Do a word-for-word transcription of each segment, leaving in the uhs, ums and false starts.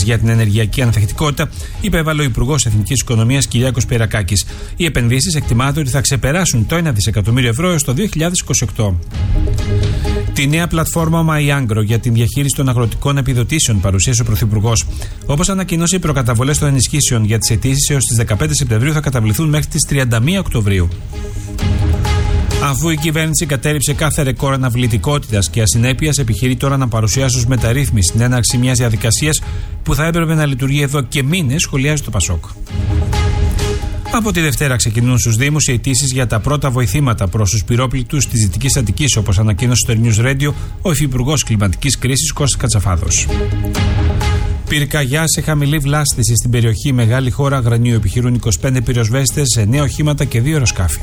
για την ενεργειακή ανθεκτικότητα, υπέβαλε ο Υπουργός Εθνικής Οικονομίας Κυριάκος Πυρακάκης. Οι επενδύσεις εκτιμάται ότι θα ξεπεράσουν το ένα δισεκατομμύριο ευρώ έως το δύο χιλιάδες είκοσι οκτώ. Τη νέα πλατφόρμα MyAgro για την διαχείριση των αγροτικών επιδοτήσεων παρουσίασε ο Πρωθυπουργός. Όπως ανακοινώσει, οι προκαταβολές των ενισχύσεων για τις αιτήσεις έως τις δεκαπέντε Σεπτεμβρίου θα καταβληθούν μέχρι τις τριάντα μία Οκτωβρίου. Αφού η κυβέρνηση κατέρριψε κάθε ρεκόρ αναβλητικότητας και ασυνέπειας, επιχειρεί τώρα να παρουσιάσει ως μεταρρύθμιση την έναρξη μιας διαδικασίας που θα έπρεπε να λειτουργεί εδώ και μήνες, σχολιάζει το Πασόκ. Από τη Δευτέρα ξεκινούν στους Δήμους οι αιτήσεις για τα πρώτα βοηθήματα προς τους πυρόπληκτους της Δυτικής Αττικής, όπως ανακοίνωσε στο News Radio ο Υφυπουργός Κλιματικής Κρίσης Κώστας Κατσαφάδος. Πυρκαγιά σε χαμηλή βλάστηση στην περιοχή Μεγάλη Χώρα Γρανίου, επιχειρούν είκοσι πέντε πυροσβέστες, εννέα οχήματα και δύο αεροσκάφη.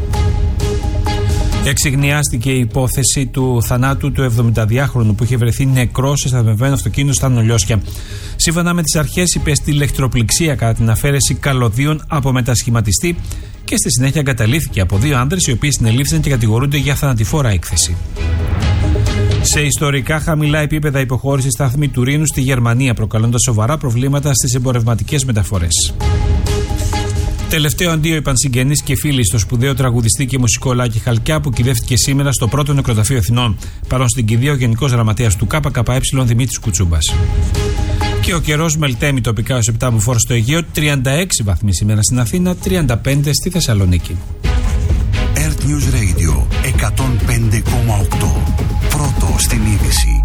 Εξιγνιάστηκε η υπόθεση του θανάτου του εβδομηνταδυάχρονου που είχε βρεθεί νεκρός σε σταθμευμένο αυτοκίνητο στα Νολιώσια. Σύμφωνα με τις αρχές, υπέστη ηλεκτροπληξία κατά την αφαίρεση καλωδίων από μετασχηματιστή και στη συνέχεια εγκαταλείφθηκε από δύο άνδρες, οι οποίοι συνελήφθησαν και κατηγορούνται για θανατηφόρα έκθεση. Σε ιστορικά χαμηλά επίπεδα υποχώρησε η στάθμη του Ρήνου στη Γερμανία, προκαλώντας σοβαρά προβλήματα στις εμπορευματικές μεταφορές. Τελευταίο αντίο είπαν συγγενείς και φίλοι στο σπουδαίο τραγουδιστή και μουσικό Λάκη Χαλκιά, που κυδεύτηκε σήμερα στο πρώτο νεκροταφείο Αθηνών. Παρόν στην κηδεία ο Γενικός Γραμματέας του ΚΚΕ Δημήτρης Κουτσούμπας. Και ο καιρός μελτέμει τοπικά ως επτά μποφόρ στο Αιγαίο, τριάντα έξι βαθμοί σήμερα στην Αθήνα, τριάντα πέντε στη Θεσσαλονίκη. Earth News Radio εκατόν πέντε κόμμα οκτώ. Πρώτο στην είδηση.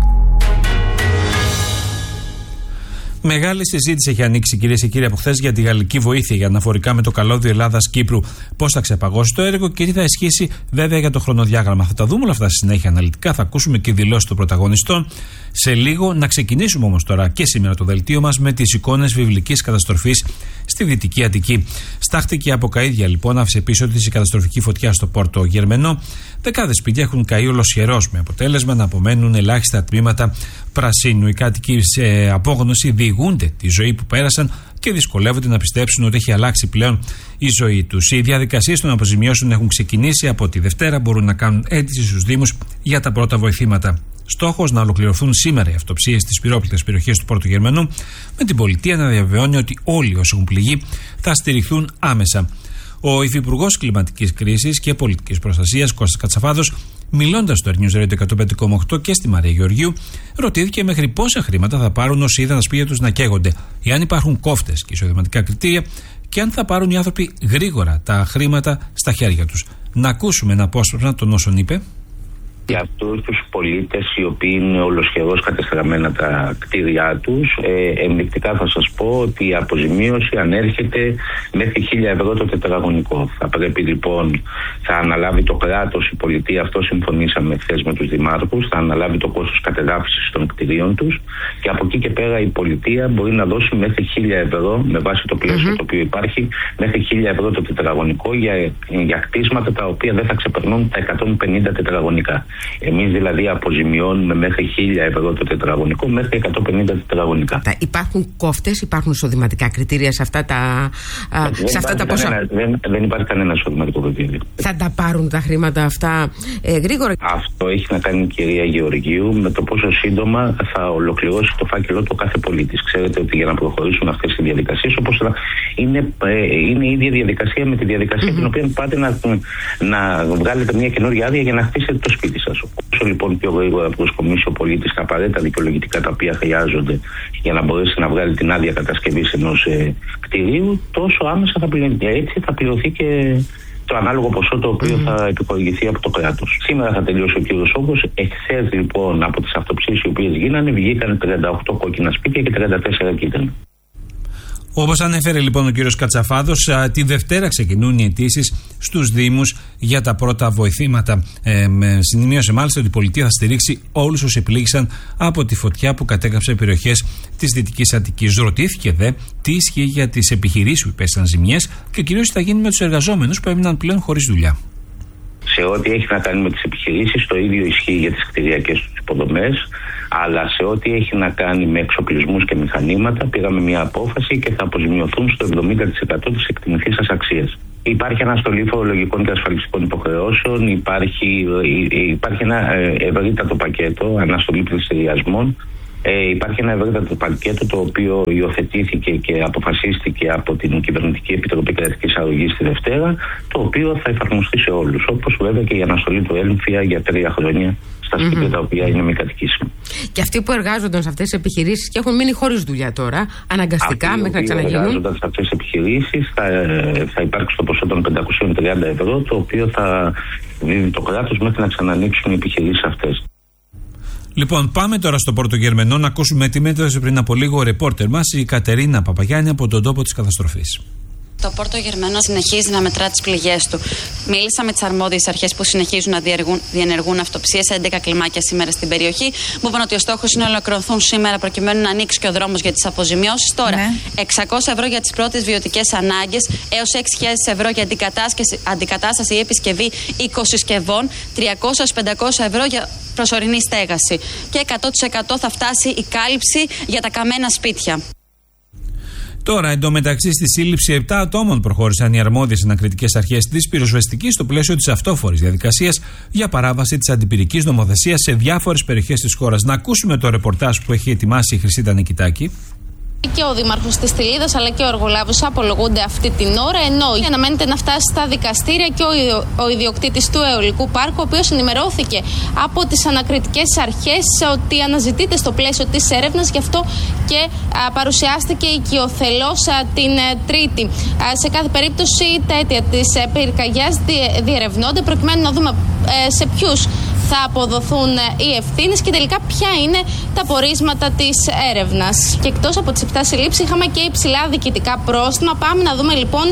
Μεγάλη συζήτηση έχει ανοίξει, κυρίες και κύριοι, από χθες για τη γαλλική βοήθεια για αναφορικά με το καλώδιο Ελλάδας-Κύπρου. Πώς θα ξεπαγώσει το έργο και τι θα ισχύσει βέβαια για το χρονοδιάγραμμα. Θα τα δούμε όλα αυτά στη συνέχεια αναλυτικά. Θα ακούσουμε και δηλώσεις των πρωταγωνιστών σε λίγο. Να ξεκινήσουμε όμως τώρα και σήμερα το δελτίο μας με τις εικόνες βιβλικής καταστροφής στη Δυτική Αττική. Στάχτηκε από καΐδια λοιπόν, άφησε πίσω της η καταστροφική φωτιά στο Πόρτο Γερμενό. Δεκάδες σπίτια έχουν καεί ολοσχερός, με αποτέλεσμα να απομένουν ελάχιστα τμήματα πρασίνου. Οι κάτοικοι σε απόγνωση διηγούνται τη ζωή που πέρασαν και δυσκολεύονται να πιστέψουν ότι έχει αλλάξει πλέον η ζωή τους. Οι διαδικασίες των αποζημιώσεων έχουν ξεκινήσει. Από τη Δευτέρα μπορούν να κάνουν αίτηση στους Δήμους για τα πρώτα βοηθήματα. Στόχος να ολοκληρωθούν σήμερα οι αυτοψίες στις πυρόπληκτες περιοχές του Πόρτου Γερμενού, με την πολιτεία να διαβεβαιώνει ότι όλοι όσοι έχουν πληγεί θα στηριχθούν άμεσα. Ο Υφυπουργός Κλιματικής Κρίσης και Πολιτικής Προστασίας Κώστας Κατσαφάδος, μιλώντας στο News Radio εκατόν πέντε κόμμα οκτώ και στη Μαρία Γεωργίου, ρωτήθηκε μέχρι πόσα χρήματα θα πάρουν όσοι είδαν τα σπίτια τους να καίγονται, εάν υπάρχουν κόφτες και εισοδηματικά κριτήρια και αν θα πάρουν οι άνθρωποι γρήγορα τα χρήματα στα χέρια τους. Να ακούσουμε ένα απόσπασμα των όσων είπε. Για αυτούς τους πολίτες οι οποίοι είναι ολοσχερώς κατεστραμμένα τα κτίρια τους, ε, ενδεικτικά θα σας πω ότι η αποζημίωση ανέρχεται μέχρι χίλια ευρώ το τετραγωνικό. Θα πρέπει λοιπόν, θα αναλάβει το κράτος, η πολιτεία, αυτό συμφωνήσαμε χθες με τους δημάρχους, θα αναλάβει το κόστος κατεδάφισης των κτιρίων τους και από εκεί και πέρα η πολιτεία μπορεί να δώσει μέχρι χίλια ευρώ, με βάση το πλαίσιο mm-hmm. το οποίο υπάρχει, μέχρι χίλια ευρώ το τετραγωνικό για, για κτίσματα τα οποία δεν θα ξεπερνούν τα εκατόν πενήντα τετραγωνικά. Εμείς δηλαδή αποζημιώνουμε μέχρι χίλια ευρώ το τετραγωνικό, μέχρι εκατόν πενήντα τετραγωνικά. Υπάρχουν κόφτες, υπάρχουν εισοδηματικά κριτήρια σε αυτά τα, δεν σε αυτά τα ποσά. Κανένα, δεν, δεν υπάρχει κανένα εισοδηματικό κριτήριο. Θα τα πάρουν τα χρήματα αυτά ε, γρήγορα. Αυτό έχει να κάνει η κυρία Γεωργίου με το πόσο σύντομα θα ολοκληρώσει το φάκελό του κάθε πολίτης. Ξέρετε ότι για να προχωρήσουν αυτές οι διαδικασίες, όπως θα είναι, ε, είναι η ίδια διαδικασία με τη διαδικασία mm-hmm. την οποία πάτε να, να βγάλετε μια καινούργια άδεια για να χτίσετε το σπίτι σας. Όσο λοιπόν πιο γρήγορα προσκομίσει ο πολίτης τα απαραίτητα δικαιολογητικά τα οποία χρειάζονται για να μπορέσει να βγάλει την άδεια κατασκευής ενός ε, κτηρίου, τόσο άμεσα θα πληρωθεί. Έτσι θα πληρωθεί και το ανάλογο ποσό το οποίο mm. θα επιχορηγηθεί από το κράτος. Σήμερα θα τελειώσει ο κύριος όγκος. Εχθές λοιπόν από τις αυτοψίες οι οποίες γίνανε βγήκαν τριάντα οκτώ κόκκινα σπίτια και τριάντα τέσσερα κίτρινα. Όπως ανέφερε λοιπόν ο κύριος Κατσαφάδος, τη Δευτέρα ξεκινούν οι αιτήσεις στους Δήμους για τα πρώτα βοηθήματα. Ε, Συνημείωσε μάλιστα ότι η πολιτεία θα στηρίξει όλους όσοι επλήγησαν από τη φωτιά που κατέγραψε περιοχές της Δυτικής Αττικής. Ρωτήθηκε δε τι ισχύει για τις επιχειρήσεις που υπέστησαν ζημιές και κυρίως τι θα γίνει με τους εργαζόμενους που έμειναν πλέον χωρίς δουλειά. Σε ό,τι έχει να κάνει με τις επιχειρήσεις, το ίδιο ισχύει για τις κτηριακές τους υποδομές, αλλά σε ό,τι έχει να κάνει με εξοπλισμούς και μηχανήματα, πήραμε μια απόφαση και θα αποζημιωθούν στο εβδομήντα τοις εκατό της εκτιμηθήσας αξίας. Υπάρχει αναστολή φορολογικών και ασφαλιστικών υποχρεώσεων, υπάρχει, υπάρχει ένα ευρύτατο πακέτο αναστολή πληστηριασμών, Ε, υπάρχει ένα ευρύτατο πακέτο το οποίο υιοθετήθηκε και αποφασίστηκε από την Κυβερνητική Επιτροπή Κρατικής Αρρωγής τη Δευτέρα, το οποίο θα εφαρμοστεί σε όλους. Όπως βέβαια και η αναστολή του έμφυα για τρία χρόνια στα σπίτια mm-hmm. τα οποία είναι μη κατοικήσιμα. Και αυτοί που εργάζονταν σε αυτές τις επιχειρήσεις και έχουν μείνει χωρίς δουλειά τώρα, αναγκαστικά αυτοί μέχρι να ξαναγίνουν. Αυτοί που εργάζονταν σε αυτές τις επιχειρήσεις θα, θα υπάρξει το ποσό των πεντακόσια τριάντα ευρώ, το οποίο θα δίνει το κράτος μέχρι να ξανανοίξουν οι επιχειρήσεις αυτές. Λοιπόν, πάμε τώρα στο Πρωτογερμενό να ακούσουμε τι μέτρησε πριν από λίγο ο ρεπόρτερ μας, η Κατερίνα Παπαγιάννη από τον τόπο της καταστροφής. Το Πόρτο Γερμανό συνεχίζει να μετρά τις πληγές του. Μίλησα με τις αρμόδιες αρχές που συνεχίζουν να διενεργούν αυτοψίες σε έντεκα κλιμάκια σήμερα στην περιοχή. Μου είπαν ότι ο στόχος είναι να ολοκληρωθούν σήμερα προκειμένου να ανοίξει και ο δρόμος για τις αποζημιώσεις. Τώρα, ναι. εξακόσια ευρώ για τις πρώτες βιωτικές ανάγκες, έως έξι χιλιάδες ευρώ για αντικατάσταση ή επισκευή οικοσυσκευών, τριακόσια με πεντακόσια ευρώ για προσωρινή στέγαση. Και εκατό τοις εκατό θα φτάσει η κάλυψη για τα καμένα σπίτια. Τώρα, εντωμεταξύ, στη σύλληψη επτά ατόμων προχώρησαν οι αρμόδιες ανακριτικές αρχές της πυροσβεστικής στο πλαίσιο της αυτόφορης διαδικασίας για παράβαση της αντιπυρικής νομοθεσίας σε διάφορες περιοχές της χώρας. Να ακούσουμε το ρεπορτάζ που έχει ετοιμάσει η Χρυσίτα Νικητάκη. Και ο Δήμαρχος της Στυλίδας αλλά και ο εργολάβος απολογούνται αυτή την ώρα, ενώ αναμένεται να φτάσει στα δικαστήρια και ο, ο ιδιοκτήτης του αιωλικού πάρκου, ο οποίος ενημερώθηκε από τις ανακριτικές αρχές ότι αναζητείται στο πλαίσιο της έρευνας, γι' αυτό και α, παρουσιάστηκε οικειοθελώς α, την α, Τρίτη. Α, σε κάθε περίπτωση τα αίτια της α, πυρκαγιάς διε, διερευνώνται προκειμένου να δούμε α, σε ποιους θα αποδοθούν οι ευθύνες και τελικά ποια είναι τα πορίσματα της έρευνας. Και εκτός από τις επτά συλλήψεις είχαμε και υψηλά διοικητικά πρόστιμα. Πάμε να δούμε λοιπόν α,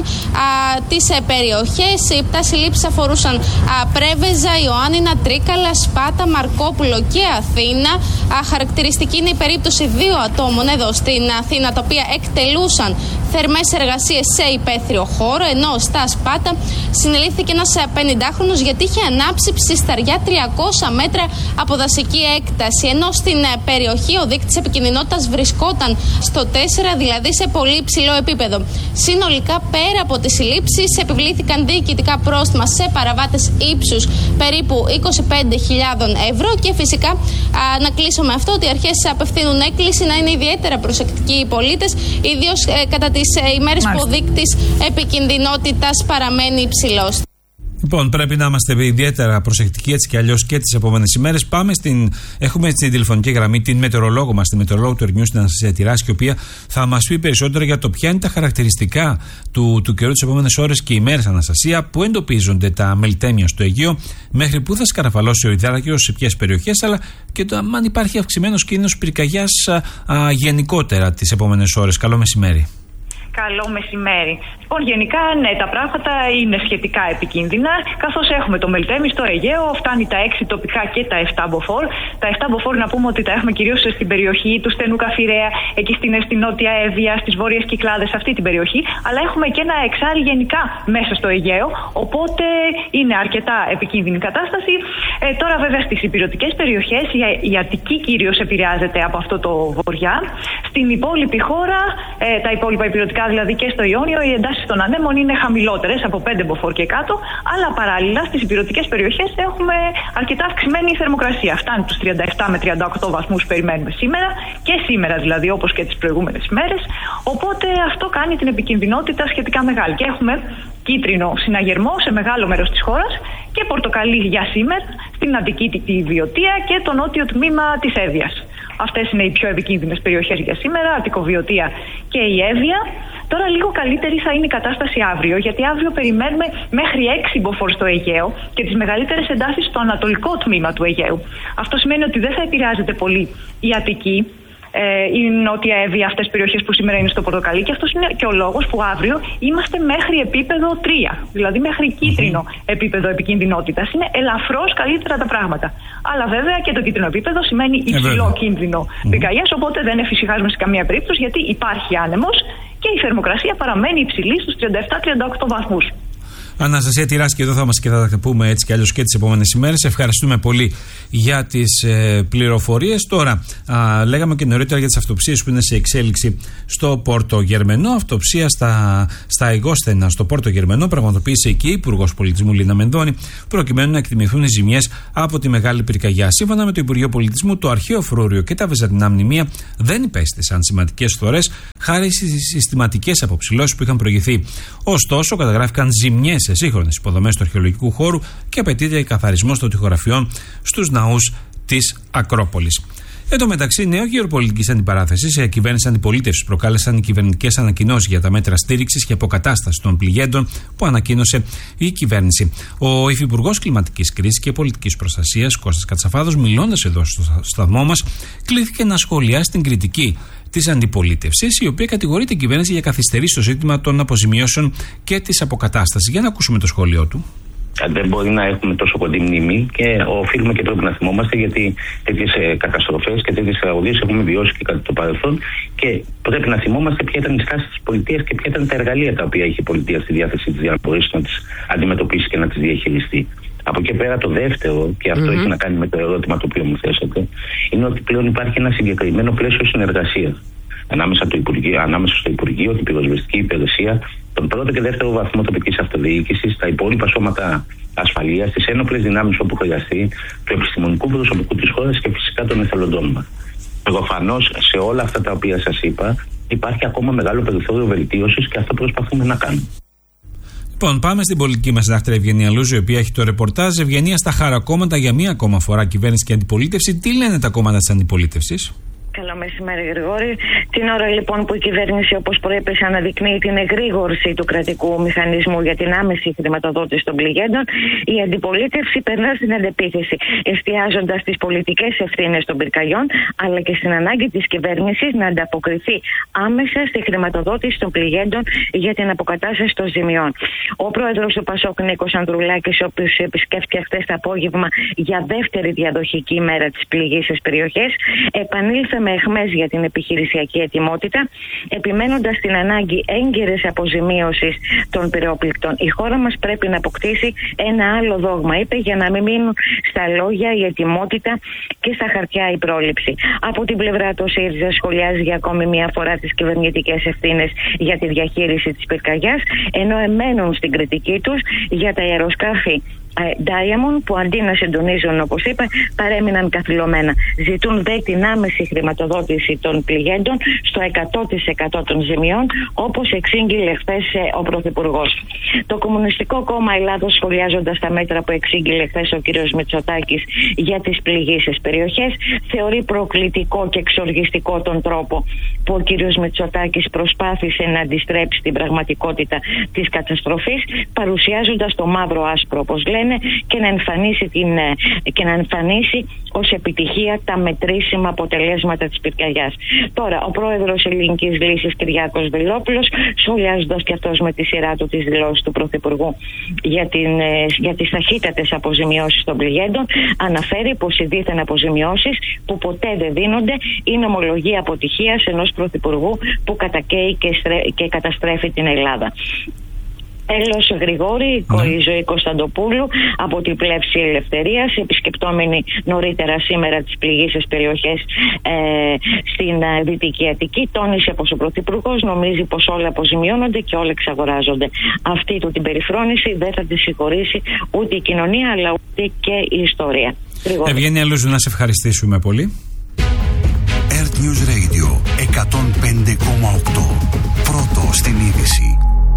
τις ε, περιοχές. Οι επτά συλλήψεις αφορούσαν α, Πρέβεζα, Ιωάννινα, Τρίκαλα, Σπάτα, Μαρκόπουλο και Αθήνα. Α, χαρακτηριστική είναι η περίπτωση δύο ατόμων εδώ στην Αθήνα, τα οποία εκτελούσαν θερμές εργασίες σε υπαίθριο χώρο, ενώ στα Σπάτα συνελήφθηκε ένας πενηντάχρονος γιατί είχε ανάψει ψισταριά τριακόσια μέτρα από δασική έκταση, ενώ στην περιοχή ο δείκτης επικινδυνότητας βρισκόταν στο τέσσερα, δηλαδή σε πολύ υψηλό επίπεδο. Συνολικά, πέρα από τις συλλήψεις, επιβλήθηκαν διοικητικά πρόστιμα σε παραβάτες ύψους περίπου είκοσι πέντε χιλιάδες ευρώ και φυσικά α, να κλείσω με αυτό ότι οι αρχές απευθύνουν έκκληση να είναι ιδιαίτερα προσεκτικοί οι πολίτες, ιδίως ε, κατά τις ε, ημέρες Μάλιστα. που ο δείκτης επικινδυνότητας παραμένει υψηλός. Λοιπόν, πρέπει να είμαστε ιδιαίτερα προσεκτικοί έτσι κι αλλιώς και τις επόμενες ημέρες. Πάμε στην. Έχουμε στην τηλεφωνική γραμμή την μετεωρολόγο μας, τη μετεωρολόγο του Earth News, την Αναστασία Τυράσση, η οποία θα μας πει περισσότερα για το ποια είναι τα χαρακτηριστικά του, του καιρού τις επόμενες ώρες και ημέρες, Αναστασία, που εντοπίζονται τα μελτέμια στο Αιγαίο, μέχρι πού θα σκαραφαλώσει ο υδάτοκυρος, σε ποιες περιοχές, αλλά και το αν υπάρχει αυξημένος κίνδυνος πυρκαγιάς γενικότερα τις επόμενες ώρες. Καλό μεσημέρι. Καλό μεσημέρι. Λοιπόν, γενικά, ναι, τα πράγματα είναι σχετικά επικίνδυνα, καθώς έχουμε το μελτέμι στο Αιγαίο, φτάνει τα έξι τοπικά και τα επτά μποφόρ. Τα επτά μποφόρ να πούμε ότι τα έχουμε κυρίως στην περιοχή του Στενού Καφιρέα, εκεί στην, στην Νότια Εύβοια, στις Βόρειες Κυκλάδες, αυτή την περιοχή, αλλά έχουμε και ένα εξάρι γενικά μέσα στο Αιγαίο, οπότε είναι αρκετά επικίνδυνη κατάσταση. Ε, τώρα, βέβαια, στις ηπειρωτικές περιοχές, η, η Αττική κυρίως επηρεάζεται από αυτό το βοριά. Στην υπόλοιπη χώρα, ε, τα υπόλοιπα ηπειρωτικά, δηλαδή και στο Ιόνιο, οι εντάσεις των ανέμων είναι χαμηλότερες από πέντε μποφόρ και κάτω, αλλά παράλληλα στις ηπειρωτικές περιοχές έχουμε αρκετά αυξημένη θερμοκρασία. Φτάνει τους τριάντα επτά με τριάντα οκτώ βαθμούς περιμένουμε σήμερα, και σήμερα δηλαδή, όπως και τις προηγούμενες ημέρες. Οπότε αυτό κάνει την επικινδυνότητα σχετικά μεγάλη. Και έχουμε κίτρινο συναγερμό σε μεγάλο μέρος της χώρας και πορτοκαλί για σήμερα στην Αττική, τη Βιωτία και το νότιο τμήμα της Εύβοιας. Αυτές είναι οι πιο επικίνδυνες περιοχές για σήμερα, Αττικοβιωτία και η Εύβοια. Τώρα λίγο καλύτερη θα είναι η κατάσταση αύριο, γιατί αύριο περιμένουμε μέχρι έξι μποφόρ στο Αιγαίο και τις μεγαλύτερες εντάσεις στο ανατολικό τμήμα του Αιγαίου. Αυτό σημαίνει ότι δεν θα επηρεάζεται πολύ η Αττική, ε, η Νότια Εύβοια, αυτές τις περιοχές που σήμερα είναι στο πορτοκαλί, και αυτός είναι και ο λόγος που αύριο είμαστε μέχρι επίπεδο τρία, δηλαδή μέχρι κίτρινο επίπεδο επικινδυνότητας. Είναι ελαφρώς καλύτερα τα πράγματα. Αλλά βέβαια και το κίτρινο επίπεδο σημαίνει υψηλό ε, κίνδυνο πυρκαγιάς, οπότε δεν εφησυχάζουμε σε καμία περίπτωση, γιατί υπάρχει άνεμος και η θερμοκρασία παραμένει υψηλή στους τριάντα επτά με τριάντα οκτώ βαθμούς. Αναστασία Τυράς, και εδώ θα είμαστε και θα τα πούμε έτσι κι αλλιώς και τις επόμενες ημέρες. Ευχαριστούμε πολύ για τις ε, πληροφορίες. Τώρα, α, λέγαμε και νωρίτερα για τις αυτοψίες που είναι σε εξέλιξη στο Πόρτο Γερμενό. Αυτοψία στα, στα Αιγόσθενα, στο Πόρτο Γερμενό, πραγματοποίησε και η Υπουργός Πολιτισμού Λίνα Μενδώνη, προκειμένου να εκτιμηθούν οι ζημιές από τη μεγάλη πυρκαγιά. Σύμφωνα με το Υπουργείο Πολιτισμού, το αρχαίο φρούριο και τα βυζαντινά μνημεία δεν υπέστησαν σημαντικές φθορές χάρη στις συστηματικές αποψηλώσεις που είχαν προηγηθεί. Ωστόσο, καταγράφηκαν ζημιές σε σύγχρονες υποδομές του αρχαιολογικού χώρου και απαιτείται καθαρισμός των τοιχογραφιών στους ναούς της Ακρόπολης. Εν τω μεταξύ, νέο γύρο πολιτικής αντιπαράθεσης, η κυβέρνηση αντιπολίτευσης προκάλεσαν οι κυβερνητικές ανακοινώσεις για τα μέτρα στήριξης και αποκατάστασης των πληγέντων που ανακοίνωσε η κυβέρνηση. Ο Υφυπουργός Κλιματικής Κρίσης και Πολιτικής Προστασίας, Κώστας Κατσαφάδος, μιλώντας εδώ στο σταθμό μας, κλήθηκε να σχολιάσει την κριτική της αντιπολίτευσης, η οποία κατηγορεί την κυβέρνηση για καθυστερήσει στο ζήτημα των αποζημιώσεων και της αποκατάστασης. Για να ακούσουμε το σχόλιο του. Δεν μπορεί να έχουμε τόσο κοντή μνήμη και οφείλουμε και πρέπει να θυμόμαστε, γιατί τέτοιες καταστροφές και τέτοιες τραγωδίες έχουμε βιώσει και κατά το παρελθόν, και πρέπει να θυμόμαστε ποια ήταν η στάση της πολιτείας και ποια ήταν τα εργαλεία τα οποία είχε η πολιτεία στη διάθεσή της για να μπορέσει να τις αντιμετωπίσει και να τις διαχειριστεί. Από εκεί πέρα, το δεύτερο, και αυτό mm-hmm. έχει να κάνει με το ερώτημα το οποίο μου θέσατε, είναι ότι πλέον υπάρχει ένα συγκεκριμένο πλαίσιο συνεργασίας ανάμεσα, ανάμεσα στο Υπουργείο, την Πυροσβεστική Υπηρεσία, τον πρώτο και δεύτερο βαθμό τοπικής αυτοδιοίκησης, τα υπόλοιπα σώματα ασφαλείας, τις ένοπλες δυνάμεις όπου χρειαστεί, του επιστημονικού προσωπικού της χώρας και φυσικά των εθελοντών μας. Προφανώς σε όλα αυτά τα οποία σας είπα, υπάρχει ακόμα μεγάλο περιθώριο βελτίωσης και αυτό προσπαθούμε να κάνουμε. Λοιπόν, πάμε στην πολιτική μας συντάκτρια Ευγενία Λούζου, η οποία έχει το ρεπορτάζ. Ευγενία, στα χαρακόμματα για μία ακόμα φορά κυβέρνηση και αντιπολίτευση. Τι λένε τα κόμματα της αντιπολίτευσης? Καλό μεσημέρι, Γρηγόρη. Την ώρα λοιπόν που η κυβέρνηση, όπως προείπες, αναδεικνύει την εγρήγορση του κρατικού μηχανισμού για την άμεση χρηματοδότηση των πληγέντων, η αντιπολίτευση περνά στην αντεπίθεση, εστιάζοντας στις πολιτικές ευθύνες των πυρκαγιών, αλλά και στην ανάγκη της κυβέρνησης να ανταποκριθεί άμεσα στη χρηματοδότηση των πληγέντων για την αποκατάσταση των ζημιών. Ο πρόεδρος του Πασόκ, Νίκος Ανδρουλάκης, ο οποίος επισκέφθηκε χθες το απόγευμα για δεύτερη διαδοχική μέρα τις πληγείσες περιοχές, επανήλθε με αιχμές για την επιχειρησιακή ετοιμότητα, επιμένοντας την ανάγκη έγκαιρης αποζημίωσης των πυρόπληκτων. Η χώρα μας πρέπει να αποκτήσει ένα άλλο δόγμα, είπε, για να μην μείνουν στα λόγια η ετοιμότητα και στα χαρτιά η πρόληψη. Από την πλευρά του, ο ΣΥΡΙΖΑ σχολιάζει για ακόμη μία φορά τις κυβερνητικές ευθύνες για τη διαχείριση της πυρκαγιάς, ενώ εμένουν στην κριτική τους για τα αεροσκάφη Diamond, που αντί να συντονίζουν, όπως είπε, παρέμειναν καθυλωμένα. Ζητούν δε την άμεση χρηματοδότηση των πληγέντων στο εκατό τοις εκατό των ζημιών, όπως εξήγηλε χθες ο Πρωθυπουργός. Το Κομμουνιστικό Κόμμα Ελλάδος, σχολιάζοντας τα μέτρα που εξήγηλε χθες ο κ. Μητσοτάκης για τις πληγείσες περιοχές, θεωρεί προκλητικό και εξοργιστικό τον τρόπο που ο κ. Μητσοτάκης προσπάθησε να αντιστρέψει την πραγματικότητα της καταστροφής, παρουσιάζοντας το μαύρο άσπρο, όπως λένε, και να εμφανίσει, την, και να εμφανίσει ως επιτυχία τα μετρήσιμα αποτελέσματα της πυρκαγιάς. Τώρα, ο πρόεδρος Ελληνικής Λύσης, Κυριάκος Βελόπουλος, σχολιάζοντας και αυτός με τη σειρά του τις δηλώσεις του Πρωθυπουργού για, την, για τις ταχύτατες αποζημιώσεις των πληγέντων, αναφέρει πως οι δίθεν αποζημιώσεις που ποτέ δεν δίνονται είναι ομολογία αποτυχίας ενός Πρωθυπουργού που κατακαίει και, στρέ, και καταστρέφει την Ελλάδα. Τέλος, Γρηγόρη, ναι. Η Ζωή Κωνσταντοπούλου από την Πλεύση Ελευθερίας, επισκεπτόμενη νωρίτερα σήμερα τις πληγείσες περιοχές ε, στην ε, Δυτική Αττική, τόνισε πως ο Πρωθυπουργός νομίζει πως όλα αποζημιώνονται και όλα εξαγοράζονται. Αυτή του την περιφρόνηση δεν θα τη συγχωρήσει ούτε η κοινωνία, αλλά ούτε και η ιστορία. Γρηγόρη. Ευγένεια Λούζου, να σε ευχαριστήσουμε πολύ. Earth News Radio εκατόν πέντε κόμμα οκτώ. Πρώτο στην είδηση.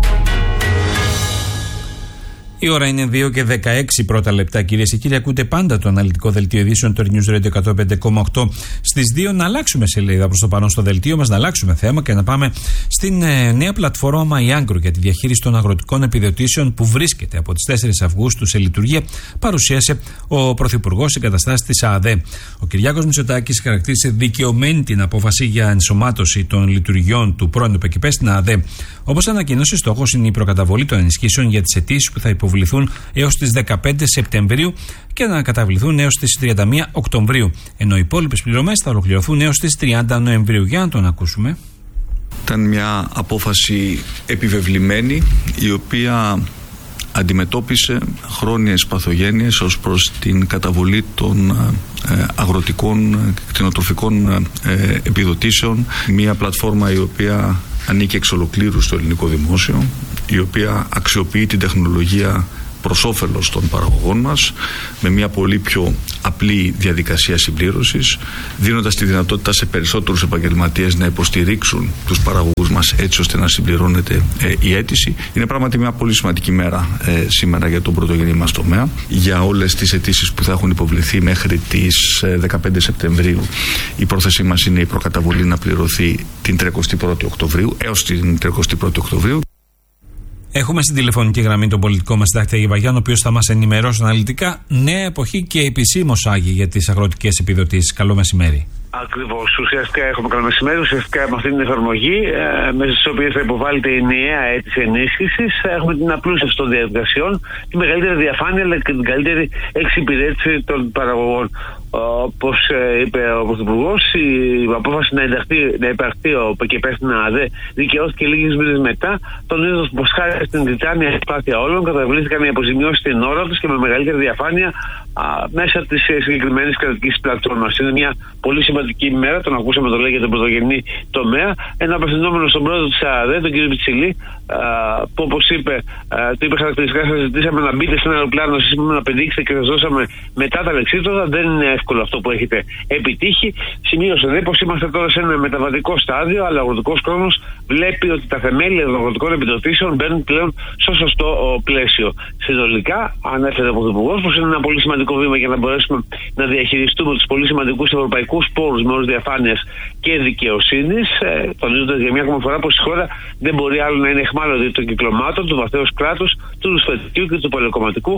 Η ώρα είναι δύο και δεκαέξι πρώτα λεπτά, κυρίες και κύριοι. Ακούτε πάντα το αναλυτικό δελτίο ειδήσεων του Earth News Radio εκατόν πέντε κόμμα οκτώ. Στις δύο να αλλάξουμε σελίδα προς το παρόν στο δελτίο μας, να αλλάξουμε θέμα και να πάμε στην ε, νέα πλατφόρμα MyAgro για τη διαχείριση των αγροτικών επιδοτήσεων που βρίσκεται από τις τέσσερις Αυγούστου σε λειτουργία. Παρουσίασε ο Πρωθυπουργός εγκαταστάσεις της ΑΔΕ. Ο Κυριάκος Μητσοτάκης χαρακτήρισε δικαιωμένη την απόφαση για ενσωμάτωση των λειτουργιών του πρώην ΟΠΕΚΙΠΕ στην ΑΔΕ. Όπως ανακοίνωσε, στόχος είναι η προκαταβολή των ενισχύσεων για τις αιτήσεις που θα υποβληθούν έως τις δεκαπέντε Σεπτεμβρίου και να καταβληθούν έως τις τριάντα μία Οκτωβρίου, ενώ οι υπόλοιπες πληρωμές θα ολοκληρωθούν έως τις τριάντα Νοεμβρίου. Για να τον ακούσουμε. Ήταν μια απόφαση επιβεβλημένη, η οποία αντιμετώπισε χρόνιες παθογένειες ως προς την καταβολή των ε, αγροτικών κτηνοτροφικών ε, επιδοτήσεων. Μια πλατφόρμα η οποία ανήκει εξ ολοκλήρου στο ελληνικό δημόσιο, η οποία αξιοποιεί την τεχνολογία προς όφελος των παραγωγών μας, με μια πολύ πιο απλή διαδικασία συμπλήρωσης, δίνοντας τη δυνατότητα σε περισσότερους επαγγελματίες να υποστηρίξουν τους παραγωγούς μας έτσι ώστε να συμπληρώνεται ε, η αίτηση. Είναι πράγματι μια πολύ σημαντική μέρα ε, σήμερα για τον πρωτογενή μας τομέα. Για όλες τις αιτήσεις που θα έχουν υποβληθεί μέχρι τις ε, δεκαπέντε Σεπτεμβρίου, η πρόθεσή μας είναι η προκαταβολή να πληρωθεί την τριαντάτη πρώτη Οκτωβρίου, έως την τριαντάτη πρώτη Οκτωβρίου. Έχουμε στην τηλεφωνική γραμμή τον πολιτικό μας συντάκτη Άγη Βαγιάννη, ο οποίος θα μας ενημερώσει αναλυτικά. Νέα εποχή και επισήμως, Άγη, για τις αγροτικές επιδοτήσεις. Καλό μεσημέρι. Ακριβώς. Ουσιαστικά έχουμε καλό μεσημέρι. Ουσιαστικά με αυτή την εφαρμογή, ε, μέσα στις οποίες θα υποβάλλεται η νέα αίτηση ενίσχυσης, έχουμε την απλούστευση των διαδικασιών, τη μεγαλύτερη διαφάνεια αλλά και την καλύτερη εξυπηρέτηση των παραγωγών. Όπως είπε ο Πρωθυπουργός, η απόφαση να, ενταχθεί, να υπαρχθεί ο ΠΚΠ στην ΑΔΕ δικαιώθηκε λίγες μήνες μετά, τονίζοντας πως χάρη στην τιτάνια προσπάθεια όλων καταβλήθηκαν οι αποζημιώσεις στην ώρα τους και με μεγαλύτερη διαφάνεια α, μέσα από τις συγκεκριμένες κρατικές πλατφόρμες. Είναι μια πολύ σημαντική ημέρα, τον ακούσαμε το λέει για τον πρωτογενή τομέα, ένα απευθυνόμενο στον πρόεδρο της ΑΔΕ, τον κύριο Πιτσιλή, που όπως είπε, α, το είπε χαρακτηριστικά, σας ζητήσαμε να μπείτε σε ένα αεροπλάνο, εσείς είπαμε να πηδήξετε και σας δώσαμε μετά τα λεξίπτωτα. Δεν είναι εύκολο αυτό που έχετε επιτύχει. Σημείωσε δε πως είμαστε τώρα σε ένα μεταβατικό στάδιο, αλλά ο αγροτικός κόσμος βλέπει ότι τα θεμέλια των αγροτικών επιδοτήσεων μπαίνουν πλέον στο σωστό πλαίσιο. Συνολικά, ανέφερε ο Πρωθυπουργός πως είναι ένα πολύ σημαντικό βήμα για να μπορέσουμε να διαχειριστούμε τους πολύ σημαντικούς ευρωπαϊκούς πόρους με όρους διαφάνειας και δικαιοσύνης, ε, τονίζοντας για μια ακόμα φορά πως η χώρα δεν μπορεί άλλο να είναι εχμάλωτη των κυκλωμάτων, του βαθέως κράτους, του ρουσφετικού και του παλαιοκομματικού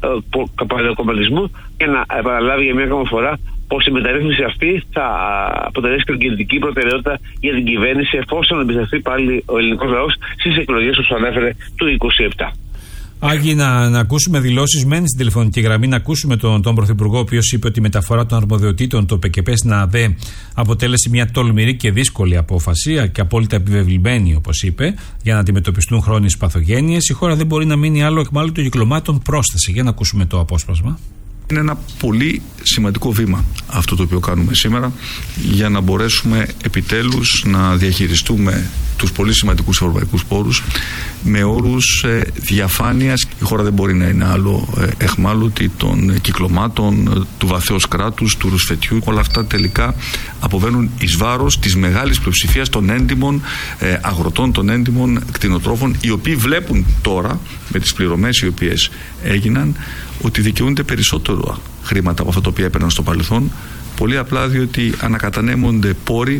ε, παλαιοκομματισμού, και να επαναλάβει για μια ακόμα φορά πως η μεταρρύθμιση αυτή θα αποτελέσει κριτική προτεραιότητα για την κυβέρνηση, εφόσον εμπιστευτεί πάλι ο ελληνικός λαός στις εκλογές που ανέφερε του είκοσι επτά. Άγγι, να, να ακούσουμε δηλώσεις. Μένει στην τηλεφωνική γραμμή να ακούσουμε τον, τον Πρωθυπουργό, ο οποίος είπε ότι η μεταφορά των αρμοδιοτήτων, το ΠΚΠ στην ΑΔΕ, αποτέλεσε μια τολμηρή και δύσκολη απόφαση και απόλυτα επιβεβλημένη, όπως είπε, για να αντιμετωπιστούν χρόνιες παθογένειες. Η χώρα δεν μπορεί να μείνει άλλο εκμάλωτο κυκλωμάτων. Πρόσθεση. Για να ακούσουμε το απόσπασμα. Είναι ένα πολύ σημαντικό βήμα αυτό το οποίο κάνουμε σήμερα, για να μπορέσουμε επιτέλους να διαχειριστούμε τους πολύ σημαντικούς ευρωπαϊκούς πόρους με όρους ε, διαφάνειας. Η χώρα δεν μπορεί να είναι άλλο ε, εχμάλωτη των κυκλωμάτων, του βαθέως κράτους, του ρουσφετιού. Όλα αυτά τελικά αποβαίνουν εις βάρος της μεγάλης πλειοψηφίας των έντιμων ε, αγροτών, των έντιμων κτηνοτρόφων, οι οποίοι βλέπουν τώρα με τις πληρωμές οι οποίες έγιναν ότι δικαιούνται περισσότερο χρήματα από αυτά τα οποία έπαιρναν στο παρελθόν, πολύ απλά διότι ανακατανέμονται πόροι.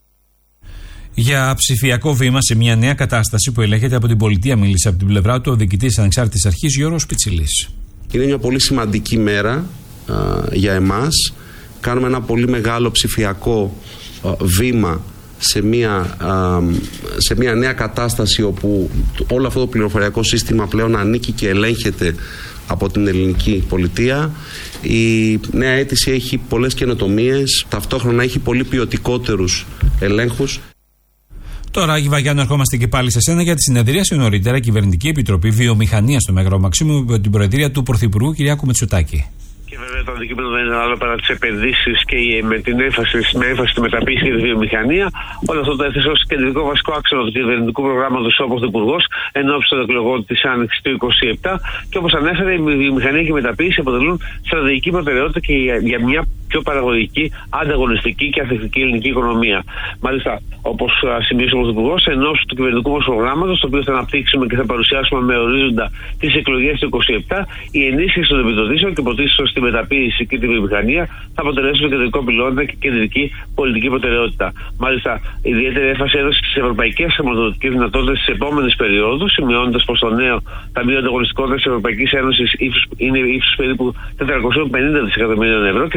Για ψηφιακό βήμα σε μια νέα κατάσταση που ελέγχεται από την πολιτεία, μίλησε από την πλευρά του ο διοικητής της Ανεξάρτητης Αρχής Γιώργος Πιτσιλής. Είναι μια πολύ σημαντική μέρα α, για εμάς. Κάνουμε ένα πολύ μεγάλο ψηφιακό α, βήμα σε μια, α, σε μια νέα κατάσταση όπου όλο αυτό το πληροφοριακό σύστημα πλέον ανήκει και ελέγχεται από την ελληνική πολιτεία. Η νέα αίτηση έχει πολλές καινοτομίες, ταυτόχρονα έχει πολύ ποιοτικότερους ελέγχους. Τώρα, Άγη Βαγιάννη, ερχόμαστε και πάλι σε σένα για τη συνεδρίαση νωρίτερα η Κυβερνητική Επιτροπή Βιομηχανίας στο Μέγαρο Μαξίμου υπό την προεδρία του Πρωθυπουργού Κυριάκου Μητσοτάκη. Και βέβαια το αντικείμενο δεν είναι άλλο παρά τις επενδύσεις και με την έμφαση, με έμφαση στη μεταποίηση και τη βιομηχανία. Όλο αυτό το έθεσε ως κεντρικό βασικό άξονα του κυβερνητικού προγράμματος ο Πρωθυπουργός εν ώψη των εκλογών της Άνοιξης του είκοσι επτά. Και όπως ανέφερε, η βιομηχανία και η μεταποίηση αποτελούν στρατηγική προτεραιότητα και για, για μια πιο παραγωγική, ανταγωνιστική και ανθεκτική ελληνική οικονομία. Μάλιστα, όπως σημείωσε ο Πρωθυπουργός, εν ώψη του κυβερνητικού μας προγράμματος, το οποίο θα αναπτύξουμε και θα παρουσιάσουμε με ορίζοντα τις εκλογές του είκοσι επτά, η ενίσχυση των επιδοτήσεων και υποτίθεται στη μεταποίηση και τη βιομηχανία θα αποτελέσουν κεντρικό πυλώνα και κεντρική πολιτική προτεραιότητα. Μάλιστα, ιδιαίτερη έμφαση έδωσε στις ευρωπαϊκές χρηματοδοτικές δυνατότητες της επόμενης περίοδου, σημειώνοντας πως το νέο Ταμείο Ανταγωνιστικότητας της Ευρωπαϊκής Ένωσης είναι ύψους περίπου τετρακόσια πενήντα δισεκατομμυρίων ευρώ και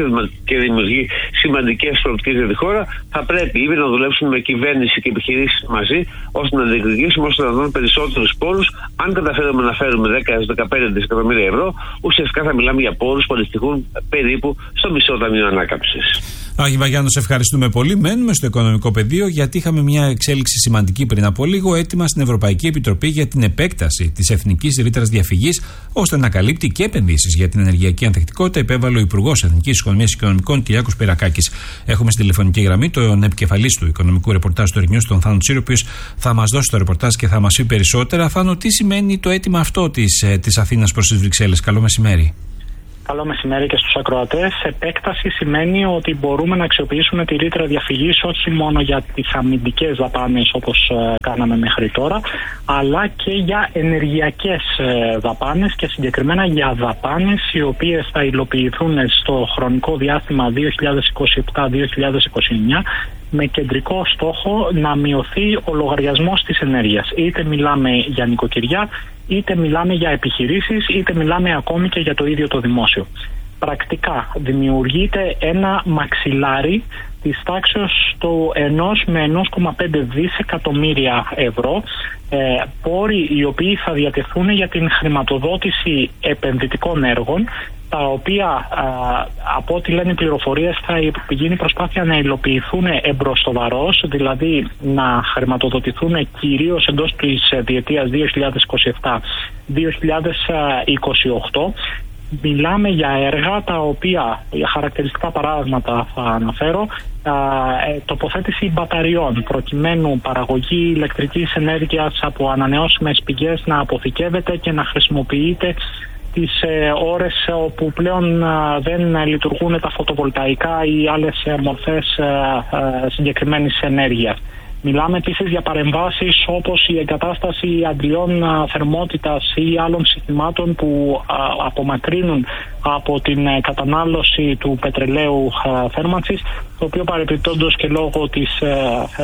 και δημιουργεί σημαντικές προοπτικές για τη χώρα, θα πρέπει ήδη να δουλέψουμε με κυβέρνηση και επιχειρήσεις μαζί, ώστε να διεκδικήσουμε όσο να δουν περισσότερους πόρους. Αν καταφέρουμε να φέρουμε δέκα έως δεκαπέντε δισεκατομμύρια ευρώ, ουσιαστικά θα μιλάμε για πόρους που αντιστοιχούν περίπου στο μισό ταμείο ανάκαμψης. Άγι Βαγιάννο, σε ευχαριστούμε πολύ. Μένουμε στο οικονομικό πεδίο, γιατί είχαμε μια εξέλιξη σημαντική πριν από λίγο. Έτοιμα στην Ευρωπαϊκή Επιτροπή για την επέκταση της εθνικής ρήτρας διαφυγής, ώστε να καλύπτει και επενδύσεις για την ενεργειακή ανθεκτικότητα, υπέβαλε ο Υπουργός Εθνικής Οικονομίας και Οικονομικών, Κυριάκος Πυρακάκης. Έχουμε στη τηλεφωνική γραμμή τον επικεφαλής του οικονομικού ρεπορτάζ του Earth News, τον Θάνο Τσίρο, ο οποίος θα μας δώσει το ρεπορτάζ και θα μας πει περισσότερα. Θάνο, τι σημαίνει το αίτημα αυτό της, της Αθήνας προς τις Βρυξέλλες? Καλό μεσημέρι. Καλό μεσημέρι και στους ακροατές. Επέκταση σημαίνει ότι μπορούμε να αξιοποιήσουμε τη ρήτρα διαφυγής όχι μόνο για τις αμυντικές δαπάνες όπως ε, κάναμε μέχρι τώρα, αλλά και για ενεργειακές ε, δαπάνες και συγκεκριμένα για δαπάνες οι οποίες θα υλοποιηθούν στο χρονικό διάστημα δύο χιλιάδες είκοσι επτά με δύο χιλιάδες είκοσι εννιά με κεντρικό στόχο να μειωθεί ο λογαριασμός της ενέργειας. Είτε μιλάμε για νοικοκυριά, είτε μιλάμε για επιχειρήσεις, είτε μιλάμε ακόμη και για το ίδιο το δημόσιο. Πρακτικά δημιουργείται ένα μαξιλάρι της τάξης του ενός με ενός κόμμα πέντε δισεκατομμύρια ευρώ, ε, πόροι οι οποίοι θα διατεθούν για την χρηματοδότηση επενδυτικών έργων, τα οποία α, από ό,τι λένε οι πληροφορίες θα γίνει προσπάθεια να υλοποιηθούν εμπροστοβαρώς, δηλαδή να χρηματοδοτηθούν κυρίως εντός της διετίας δύο χιλιάδες είκοσι επτά με δύο χιλιάδες είκοσι οκτώ. Μιλάμε για έργα τα οποία, για χαρακτηριστικά παράδειγματα θα αναφέρω, α, ε, τοποθέτηση μπαταριών προκειμένου παραγωγή ηλεκτρικής ενέργειας από ανανεώσιμες πηγές να αποθηκεύεται και να χρησιμοποιείται τις ε, ώρες όπου πλέον α, δεν λειτουργούν τα φωτοβολταϊκά ή άλλες ε, μορφές ε, ε, συγκεκριμένης ενέργειας. Μιλάμε επίσης για παρεμβάσεις όπως η εγκατάσταση αντλιών θερμότητας ή άλλων συστημάτων που α, απομακρύνουν από την κατανάλωση του πετρελαίου α, θέρμανσης, το οποίο παρεπιπτόντως και λόγω της ε,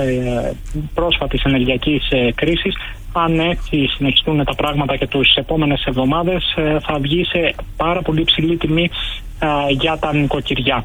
ε, πρόσφατης ενεργειακής ε, κρίσης, αν έτσι συνεχιστούν τα πράγματα και τις επόμενες εβδομάδες, ε, θα βγει σε πάρα πολύ ψηλή τιμή ε, για τα νοικοκυριά.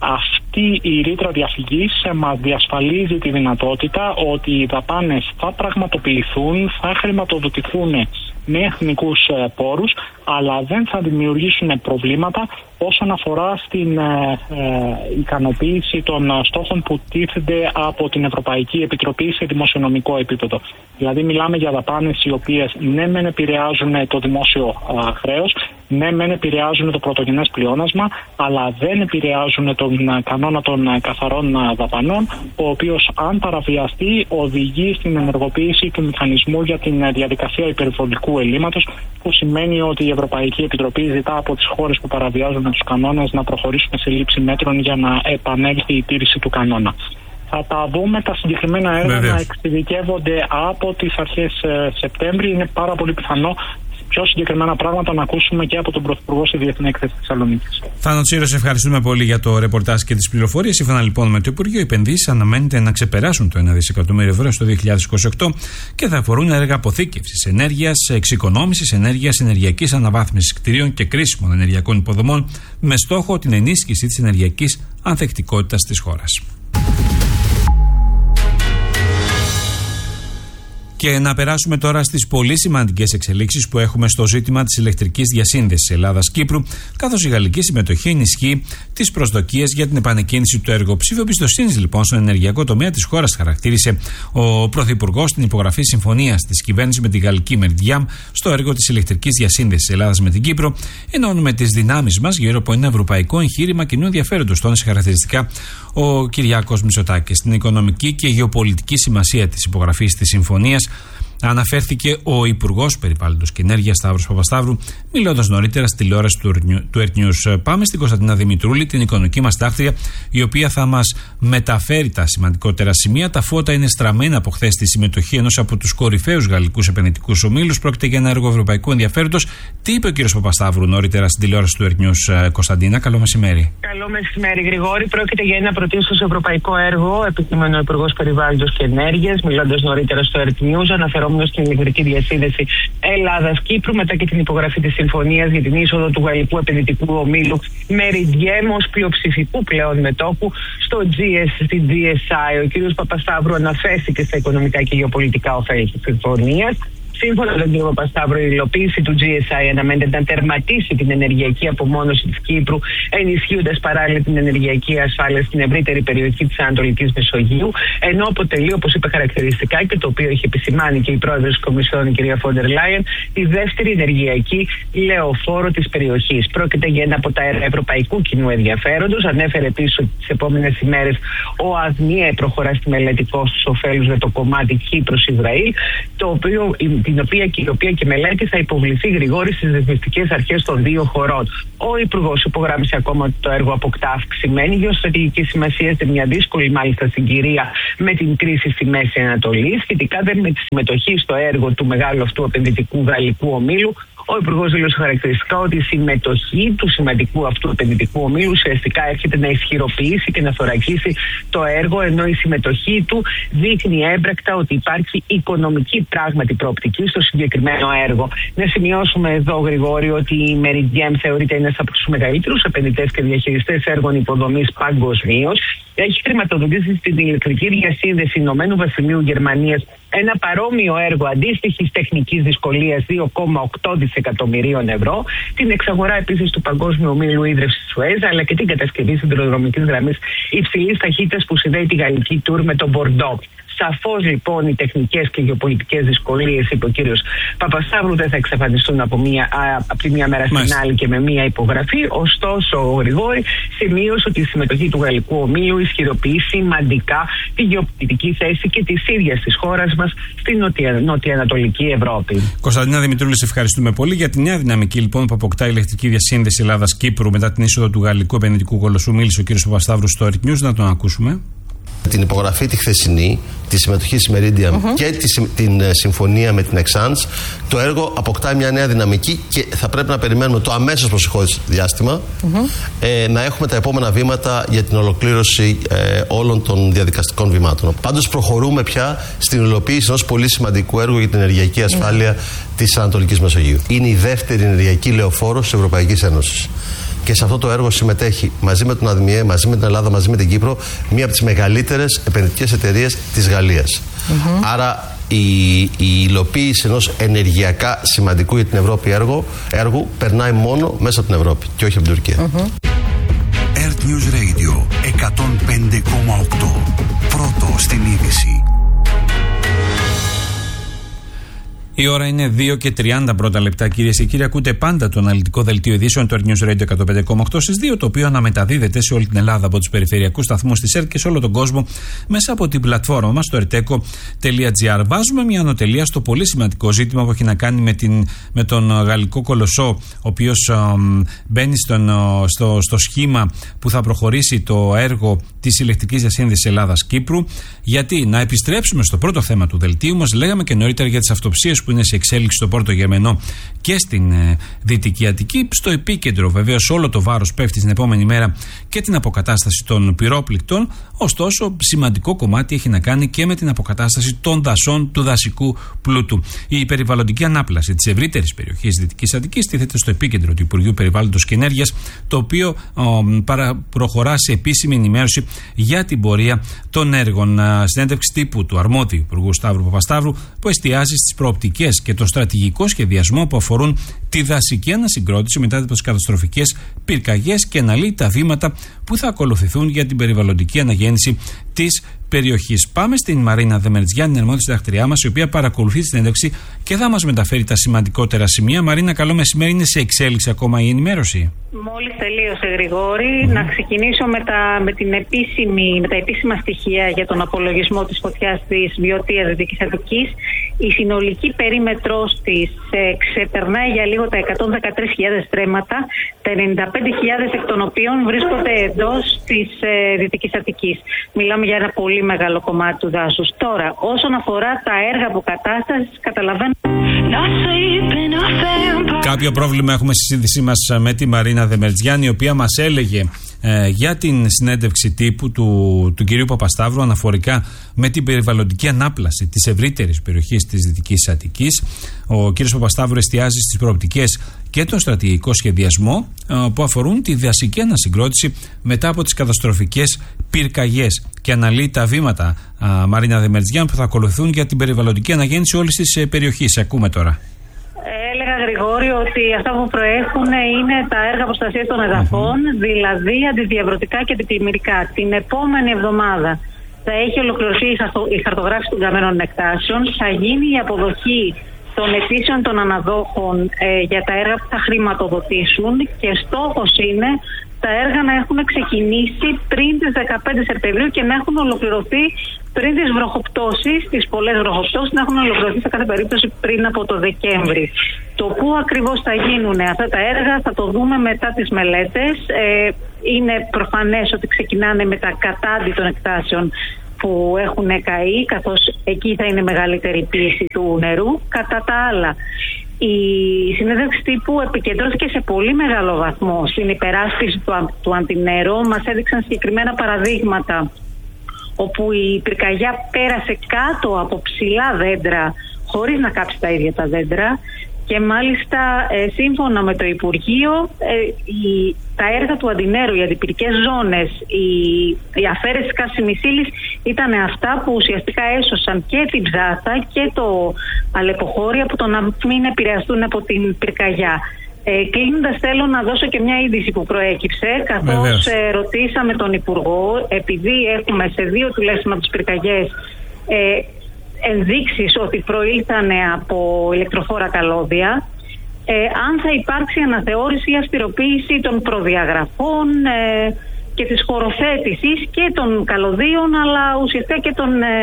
Αυτή η ρήτρα διαφυγής μας διασφαλίζει τη δυνατότητα ότι οι δαπάνες θα πραγματοποιηθούν, θα χρηματοδοτηθούν με εθνικούς πόρους, αλλά δεν θα δημιουργήσουν προβλήματα όσον αφορά στην ε, ε, ικανοποίηση των στόχων που τίθενται από την Ευρωπαϊκή Επιτροπή σε δημοσιονομικό επίπεδο. Δηλαδή μιλάμε για δαπάνες οι οποίες ναι μεν επηρεάζουν το δημόσιο α, χρέος, ναι μεν επηρεάζουν το πρωτογενές πλεόνασμα, αλλά δεν επηρεάζουν τον κανόνα των καθαρών δαπανών, ο οποίος αν παραβιαστεί οδηγεί στην ενεργοποίηση του μηχανισμού για την διαδικασία υπερβολικού ελλείμματος, που σημαίνει ότι η Ευρωπαϊκή Επιτροπή ζητά από τις χώρες που παραβιάζουν τους κανόνες να προχωρήσουν σε λήψη μέτρων για να επανέλθει η τήρηση του κανόνα. Θα τα δούμε τα συγκεκριμένα έργα Βέβαια. να εξειδικεύονται από τις αρχές ε, Σεπτέμβρη. Είναι πάρα πολύ πιθανό πιο συγκεκριμένα πράγματα να ακούσουμε και από τον Πρωθυπουργό στη Διεθνή Έκθεση Θεσσαλονίκης. Θάνο Τσίρο, σε ευχαριστούμε πολύ για το ρεπορτάζ και τις πληροφορίες. Σύμφωνα λοιπόν με το Υπουργείο, οι επενδύσεις αναμένεται να ξεπεράσουν το ένα δισεκατομμύριο ευρώ στο δύο χιλιάδες είκοσι οκτώ και θα αφορούν έργα αποθήκευσης ενέργειας, εξοικονόμησης ενέργειας, ενεργειακής αναβάθμισης κτηρίων και κρίσιμων ενεργειακών υποδομών, με στόχο την ενίσχυση της ενεργειακής ανθεκτικότητας της χώρας. Και να περάσουμε τώρα στις πολύ σημαντικές εξελίξεις που έχουμε στο ζήτημα της ηλεκτρικής διασύνδεσης Ελλάδας-Κύπρου, καθώς η γαλλική συμμετοχή ενισχύει τις προσδοκίες για την επανεκκίνηση του έργου. Ψήφιο εμπιστοσύνης λοιπόν στον ενεργειακό τομέα της χώρας χαρακτήρισε ο Πρωθυπουργός στην υπογραφή συμφωνίας της κυβέρνησης με τη γαλλική Meridiam στο έργο της ηλεκτρικής διασύνδεσης Ελλάδας με την Κύπρο. Ενώνουμε τις δυνάμεις μας γύρω από ένα ευρωπαϊκό εγχείρημα κοινού ενδιαφέροντος, τόνισε χαρακτηριστικά ο Κυριάκος Μητσοτάκης. Στην οικονομική και γεωπολιτική σημασία της υπογραφής της συμφωνίας αναφέρθηκε ο Υπουργός Περιβάλλοντος και Ενέργειας Σταύρος Παπασταύρου, μιλώντας νωρίτερα στη τηλεόραση του Earth News. Πάμε στην Κωνσταντίνα Δημητρούλη, την οικονομική μας τάκτρια, η οποία θα μας μεταφέρει τα σημαντικότερα σημεία. Τα φώτα είναι στραμμένα από χθες στη συμμετοχή ενός από τους κορυφαίους γαλλικούς επενδυτικούς ομίλους. Πρόκειται για ένα έργο ευρωπαϊκού ενδιαφέροντος. Τι είπε ο κ. Παπασταύρου νωρίτερα στην τηλεόραση του Earth News, Κωνσταντίνα? Καλό μεσημέρι. Καλό μεσημέρι, Γρηγόρη. Πρόκειται για ένα πρωτίστως ευρωπαϊκό έργο, επικείμενο ο Υπουργός Περιβάλλοντος και Ενέργειας, μιλώντας νωρίτερα στο Earth News, αναφερόμενο εμπλεκόμενο στην ηλεκτρική διασύνδεση Ελλάδας-Κύπρου, μετά και την υπογραφή της συμφωνίας για την είσοδο του γαλλικού επενδυτικού ομίλου Meridiam ως πλειοψηφικού πλέον μετόχου στο τζι ες, στην τζι ες άι. Ο κ. Παπασταύρου αναφέρθηκε στα οικονομικά και γεωπολιτικά ωφέλη της συμφωνίας. Σύμφωνα με τον κ. Παπασταύρου, η υλοποίηση του τζι ες άι αναμένεται να τερματίσει την ενεργειακή απομόνωση της Κύπρου, ενισχύοντας παράλληλα την ενεργειακή ασφάλεια στην ευρύτερη περιοχή της Ανατολικής Μεσογείου, ενώ αποτελεί, όπως είπε χαρακτηριστικά και το οποίο έχει επισημάνει και η πρόεδρος της Κομισιόν, η κ. Φόντερ Λάιεν, τη δεύτερη ενεργειακή λεωφόρο της περιοχής. Πρόκειται για ένα από τα έργα ευρωπαϊκού κοινού ενδιαφέροντος. Ανέφερε επίσης ότι τις επόμενες ημέρες ο ΑΔΜΙΕ προχωρά στη μελέτη κόστους ωφέλους για το κομμάτι Κύπρος-Ισραήλ, το οποίο την οποία, η οποία και μελέτη θα υποβληθεί γρηγόρη στις δεσμευτικές αρχές των δύο χωρών. Ο Υπουργός υπογράμμισε ακόμα ότι το έργο αποκτά αυξημένη γεωστρατηγική σημασία σε μια δύσκολη μάλιστα συγκυρία με την κρίση στη Μέση Ανατολή. Σχετικά δε με τη συμμετοχή στο έργο του μεγάλου αυτού επενδυτικού γαλλικού ομίλου, ο Υπουργός δήλωσε χαρακτηριστικά ότι η συμμετοχή του σημαντικού αυτού επενδυτικού ομίλου ουσιαστικά έρχεται να ισχυροποιήσει και να θωρακίσει το έργο, ενώ η συμμετοχή του δείχνει έμπρακτα ότι υπάρχει οικονομική πράγματι προοπτική στο συγκεκριμένο έργο. Να σημειώσουμε εδώ, Γρηγόρη, ότι η Meridiam θεωρείται ένας από τους μεγαλύτερους επενδυτές και διαχειριστές έργων υποδομής παγκοσμίως. Έχει χρηματοδοτήσει στην ηλεκτρική διασύνδεση Ηνωμένου Βασιλείου Γερμανίας ένα παρόμοιο έργο αντίστοιχης τεχνικής δυσκολίας δύο κόμμα οκτώ δισεκατομμυρίων ευρώ, την εξαγορά επίσης του Παγκόσμιου Ομίλου Ίδρυυσης Σουέζ, αλλά και την κατασκευή σιδηροδρομικής γραμμής υψηλής ταχύτητας που συνδέει τη γαλλική Τουρ με τον Μπορντό. Σαφώς λοιπόν οι τεχνικές και γεωπολιτικές δυσκολίες, είπε ο κύριος Παπασταύρου, δεν θα εξαφανιστούν από, μία, από τη μία μέρα στην άλλη και με μία υπογραφή. Ωστόσο, ο Γρηγόρη σημείωσε ότι η συμμετοχή του γαλλικού ομίλου ισχυροποιεί σημαντικά τη γεωπολιτική θέση και της ίδιας της χώρας μας στην νοτια, νοτιοανατολική Ευρώπη. Κωνσταντίνα Δημητρούλη, σε ευχαριστούμε πολύ για τη νέα δυναμική λοιπόν που αποκτά η ηλεκτρική διασύνδεση Ελλάδας-Κύπρου μετά την είσοδο του γαλλικού επενδυτικού κολοσσού. Μίλησε ο κύριος Παπασταύρου στο Earth News, να τον ακούσουμε. Την υπογραφή τη χθεσινή, τη συμμετοχή στη Meridiam uh-huh. και τη, την uh, συμφωνία με την Εξάντς, το έργο αποκτά μια νέα δυναμική και θα πρέπει να περιμένουμε το αμέσως προσεχώς διάστημα uh-huh. ε, να έχουμε τα επόμενα βήματα για την ολοκλήρωση ε, όλων των διαδικαστικών βημάτων. Πάντως προχωρούμε πια στην υλοποίηση ενός πολύ σημαντικού έργου για την ενεργειακή ασφάλεια uh-huh. της Ανατολικής Μεσογείου. Είναι η δεύτερη ενεργειακή λεωφόρος της Ευρωπαϊκής Ένωσης. Και σε αυτό το έργο συμμετέχει μαζί με τον ΑΔΜΙΕ, μαζί με την Ελλάδα, μαζί με την Κύπρο, μία από τις μεγαλύτερες επενδυτικές εταιρείες της Γαλλίας. Mm-hmm. Άρα η, η υλοποίηση ενός ενεργειακά σημαντικού για την Ευρώπη έργου, έργου περνάει μόνο μέσα από την Ευρώπη και όχι από την Τουρκία. Mm-hmm. Earth News Radio εκατόν πέντε κόμμα οκτώ. Πρώτο στην είδηση. Η ώρα είναι δύο και τριάντα πρώτα λεπτά, κυρίες και κύριοι. Ακούτε πάντα το αναλυτικό δελτίο ειδήσεων του Earth News Radio εκατόν πέντε κόμμα οκτώ στις δύο, το οποίο αναμεταδίδεται σε όλη την Ελλάδα από τους περιφερειακούς σταθμούς της ΕΡΤ και σε όλο τον κόσμο μέσα από την πλατφόρμα μας στο ερτέκο τελεία τζι άρ. Βάζουμε μια ανωτελεία στο πολύ σημαντικό ζήτημα που έχει να κάνει με, την, με τον γαλλικό κολοσσό, ο οποίος μπαίνει στον, στο, στο σχήμα που θα προχωρήσει το έργο της ηλεκτρικής διασύνδεσης Ελλάδας-Κύπρου. Γιατί να επιστρέψουμε στο πρώτο θέμα του δελτίου μας, λέγαμε και νωρίτερα για τις αυτοψίες που είναι σε εξέλιξη στο Πόρτο Γερμενό και στην ε, Δυτική Αττική. Στο επίκεντρο βεβαίως όλο το βάρος πέφτει στην επόμενη μέρα και την αποκατάσταση των πυρόπληκτων. Ωστόσο, σημαντικό κομμάτι έχει να κάνει και με την αποκατάσταση των δασών, του δασικού πλούτου. Η περιβαλλοντική ανάπλαση της ευρύτερης περιοχής Δυτικής Αττικής τίθεται στο επίκεντρο του Υπουργείου Περιβάλλοντος και Ενέργειας, το οποίο ο, παρα, προχωρά σε επίσημη ενημέρωση για την πορεία των έργων. Συνέντευξη τύπου του αρμόδιου Υπουργού Σταύρου Παπασταύρου, που εστιάζει στις προοπτικές και το στρατηγικό σχεδιασμό που αφορούν τη δασική ανασυγκρότηση μετά από τις καταστροφικές πυρκαγιές και αναλύει τα βήματα που θα ακολουθηθούν για την περιβαλλοντική αναγέννηση της περιοχής. Πάμε στην Μαρίνα Δεμερτζιάννη, την αρμόδια συντακτριά μας, η οποία παρακολουθεί τη συνέντευξη και θα μας μεταφέρει τα σημαντικότερα σημεία. Μαρίνα, καλό μεσημέρι. Είναι σε εξέλιξη ακόμα η ενημέρωση? Μόλις τελείωσε, Γρηγόρη. Mm-hmm. Να ξεκινήσω με τα, με, την επίσημη, με τα επίσημα στοιχεία για τον απολογισμό της φωτιάς της Βιωτίας Δυτικής Αττικής. Η συνολική περίμετρος της ε, ξεπερνάει για λίγο τα εκατόν δεκατρείς χιλιάδες στρέμματα, τα ενενήντα πέντε χιλιάδες εκ των οποίων βρίσκονται εντός της ε, Δυτικής Αττικής. Μιλάμε για ένα πολύ μεγάλο κομμάτι του δάσους. Τώρα, όσον αφορά τα έργα αποκατάστασης, καταλαβαίνω. Κάποιο πρόβλημα έχουμε στη σύνδεσή μας με τη Μαρίνα Δεμερτζιάννη, η οποία μας έλεγε ε, για την συνέντευξη τύπου του, του κυρίου Παπασταύρου αναφορικά με την περιβαλλοντική ανάπλαση της ευρύτερης περιοχής της Δυτικής Αττικής. Ο κύριος Παπασταύρου εστιάζει στις προοπτικές και τον στρατηγικό σχεδιασμό ε, που αφορούν τη δασική ανασυγκρότηση μετά από τις καταστροφικές πυρκαγιές και αναλύει τα βήματα, α, Μαρίνα Δεμερτζιάν, που θα ακολουθούν για την περιβαλλοντική αναγέννηση όλης της ε, περιοχής. Ακούμε τώρα. Έλεγα, Γρηγόρη, ότι αυτά που προέχουν είναι τα έργα προστασίας των εδαφών, mm-hmm. δηλαδή αντιδιαβρωτικά και αντιπλημμυρικά. Την επόμενη εβδομάδα θα έχει ολοκληρωθεί η χαρτογράφηση των καμένων εκτάσεων, θα γίνει η αποδοχή των αιτήσεων των αναδόχων ε, για τα έργα που θα χρηματοδοτήσουν και στόχος είναι τα έργα να έχουν ξεκινήσει πριν τις δεκαπέντε Σεπτεμβρίου και να έχουν ολοκληρωθεί πριν τις βροχοπτώσεις, τις πολλές βροχοπτώσεις, να έχουν ολοκληρωθεί σε κάθε περίπτωση πριν από το Δεκέμβρη. Το πού ακριβώς θα γίνουν αυτά τα έργα θα το δούμε μετά τις μελέτες. Ε, είναι προφανές ότι ξεκινάνε με τα κατάντι των εκτάσεων που έχουν καεί, καθώς εκεί θα είναι μεγαλύτερη πίεση του νερού. Κατά τα άλλα, η συνέντευξη τύπου επικεντρώθηκε σε πολύ μεγάλο βαθμό στην υπεράσπιση του, του Αντινέρο. Μας έδειξαν συγκεκριμένα παραδείγματα όπου η πυρκαγιά πέρασε κάτω από ψηλά δέντρα χωρίς να κάψει τα ίδια τα δέντρα και μάλιστα ε, σύμφωνα με το Υπουργείο ε, η, τα έργα του Αντινέρου, οι αντιπυρικές ζώνες, η, η αφαίρεση καύσιμης ύλης ήταν αυτά που ουσιαστικά έσωσαν και την Ψάθα και το Αλεποχώρια από το να μην επηρεαστούν από την πυρκαγιά. Ε, Κλείνοντας, θέλω να δώσω και μια είδηση που προέκυψε, καθώς ε, ρωτήσαμε τον Υπουργό, επειδή έχουμε σε δύο τουλάχιστον από τις πυρκαγιές ε, ενδείξεις ότι προήλθαν από ηλεκτροφόρα καλώδια, ε, αν θα υπάρξει αναθεώρηση ή αυστηροποίηση των προδιαγραφών ε, και της χωροθέτησης και των καλωδίων, αλλά ουσιαστικά και των ε,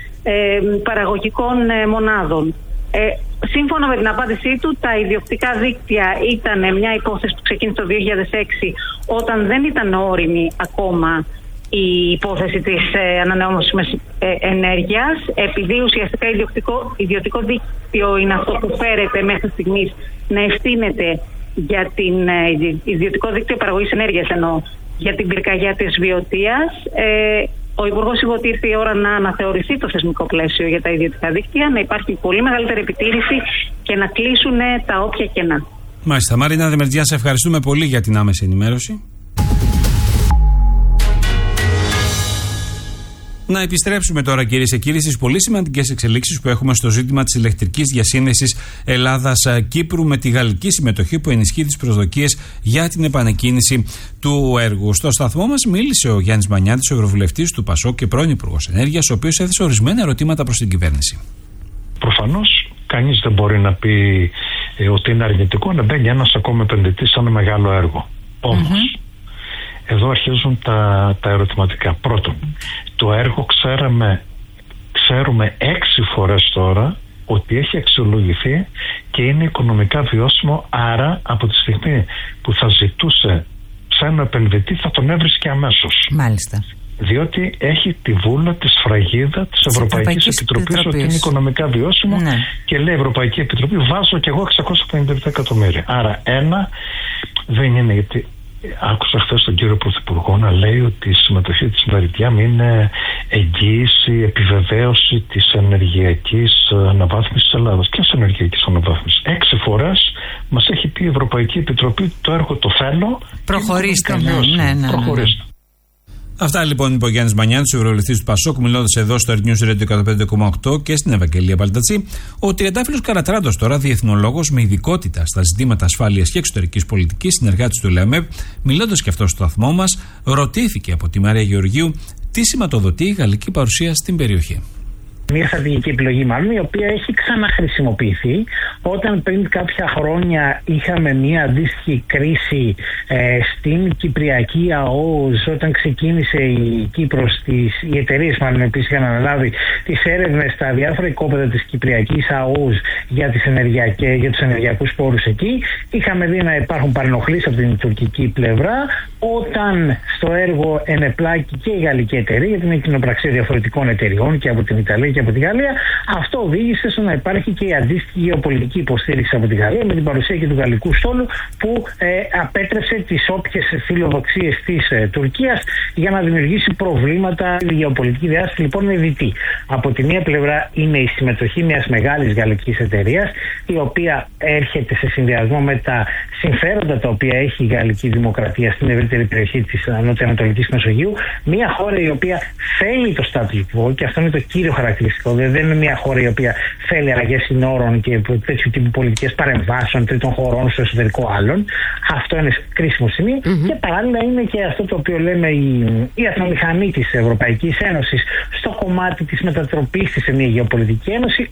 ε, παραγωγικών ε, μονάδων. Ε, σύμφωνα με την απάντησή του, τα ιδιοκτικά δίκτυα ήταν μια υπόθεση που ξεκίνησε το δύο χιλιάδες έξι, όταν δεν ήταν όριμη ακόμα η υπόθεση της ε, ανανεώσιμης ε, ενέργειας, επειδή ουσιαστικά ιδιωτικό, ιδιωτικό δίκτυο είναι αυτό που φέρεται μέχρι στιγμής να ευθύνεται για την ε, ιδιωτικό δίκτυο παραγωγής ενέργειας, ενώ για την πυρκαγιά της Βιωτίας. Ε, ο Υπουργός είπε ότι ήρθε η ώρα να αναθεωρηθεί το θεσμικό πλαίσιο για τα ιδιωτικά δίκτυα, να υπάρχει πολύ μεγαλύτερη επιτήρηση και να κλείσουν τα όποια κενά. Μάλιστα. Μαρίνα Δεμερτζιάν, σε ευχαριστούμε πολύ για την άμεση ενημέρωση. Να επιστρέψουμε τώρα, κυρίες και κύριοι, στις πολύ σημαντικές εξελίξεις που έχουμε στο ζήτημα της ηλεκτρικής διασύνδεσης Ελλάδας-Κύπρου με τη γαλλική συμμετοχή που ενισχύει τις προσδοκίες για την επανεκκίνηση του έργου. Στο σταθμό μας μίλησε ο Γιάννης Μανιάτης, ο ευρωβουλευτής του ΠΑΣΟΚ και πρώην Υπουργός Ενέργειας, ο οποίος έθεσε ορισμένα ερωτήματα προς την κυβέρνηση. Προφανώς κανείς δεν μπορεί να πει ε, ότι είναι αρνητικό να μπαίνει ένας ακόμα επενδυτής σε ένα μεγάλο έργο. Όμως, mm-hmm. εδώ αρχίζουν τα, τα ερωτηματικά. Πρώτον, το έργο ξέραμε, ξέρουμε έξι φορές τώρα ότι έχει αξιολογηθεί και είναι οικονομικά βιώσιμο, άρα από τη στιγμή που θα ζητούσε σε ένα επενδυτή θα τον έβρισκε αμέσως. Μάλιστα. Διότι έχει τη βούλα, τη σφραγίδα της Ευρωπαϊκής Επιτροπής ότι είναι οικονομικά βιώσιμο, ναι. Και λέει η Ευρωπαϊκή Επιτροπή βάζω και εγώ εξακόσια πενήντα επτά εκατομμύρια. Άρα ένα δεν είναι, γιατί άκουσα χθες τον κύριο Πρωθυπουργό να λέει ότι η συμμετοχή της Μεριτιάμ είναι εγγύηση, επιβεβαίωση της ενεργειακής αναβάθμισης της Ελλάδας. Ποιας ενεργειακής αναβάθμισης? Έξι φορές μας έχει πει η Ευρωπαϊκή Επιτροπή το έργο το θέλω. Προχωρήστε. Ναι, ναι, ναι, Προχωρήστε. Αυτά λοιπόν είπε ο Γιάννης Μανιάτης, ο ευρωβουλευτής του ΠΑΣΟΚ, μιλώντας εδώ στο Earth News Radio εκατόν πέντε κόμμα οκτώ και στην Ευαγγελία Παλτατσή. Ο Τριαντάφυλλος Καρατράντος, τώρα διεθνολόγος με ειδικότητα στα ζητήματα ασφάλειας και εξωτερικής πολιτικής, συνεργάτης του ΛΕΜΕΠ, μιλώντας και αυτό στο σταθμό μας, ρωτήθηκε από τη Μαρία Γεωργίου τι σηματοδοτεί η γαλλική παρουσία στην περιοχή. Μια στρατηγική επιλογή, μάλλον, η οποία έχει ξαναχρησιμοποιηθεί όταν πριν κάποια χρόνια είχαμε μια αντίστοιχη κρίση ε, στην Κυπριακή ΑΟΣ, όταν ξεκίνησε η Κύπρος, τις, οι εταιρείες μάλλον επίσης είχαν αναλάβει τις έρευνες στα διάφορα οικόπεδα της Κυπριακής ΑΟΣ για, τις ενεργειακές, για τους ενεργειακούς πόρους εκεί. Είχαμε δει να υπάρχουν παρενοχλήσεις από την τουρκική πλευρά, όταν στο έργο ενεπλάκη και η γαλλική εταιρεία, γιατί είναι κοινοπραξία διαφορετικών εταιριών και από την Ιταλία και από τη Γαλλία. Αυτό οδήγησε στο να υπάρχει και η αντίστοιχη γεωπολιτική υποστήριξη από τη Γαλλία με την παρουσία και του γαλλικού στόλου που ε, απέτρεψε τις όποιες φιλοδοξίες της ε, Τουρκίας για να δημιουργήσει προβλήματα. Η γεωπολιτική διάσταση λοιπόν είναι διτή. Από τη μία πλευρά είναι η συμμετοχή μιας μεγάλης γαλλικής εταιρείας, η οποία έρχεται σε συνδυασμό με τα συμφέροντα τα οποία έχει η γαλλική δημοκρατία στην ευρύτερη περιοχή της νοτιοανατολικής Μεσογείου. Μια χώρα η οποία θέλει το status quo, και αυτό είναι το κύριο χαρακτηριστικό. Δεν είναι μια χώρα η οποία θέλει αλλαγές συνόρων και τέτοιου τύπου πολιτικές παρεμβάσεων τρίτων χωρών στο εσωτερικό άλλων. Αυτό είναι κρίσιμο σημείο. Mm-hmm. Και παράλληλα είναι και αυτό το οποίο λέμε η, η ατμομηχανή της Ευρωπαϊκής Ένωσης στο κομμάτι της μετατροπής της σε μια γεωπολιτική ένωση.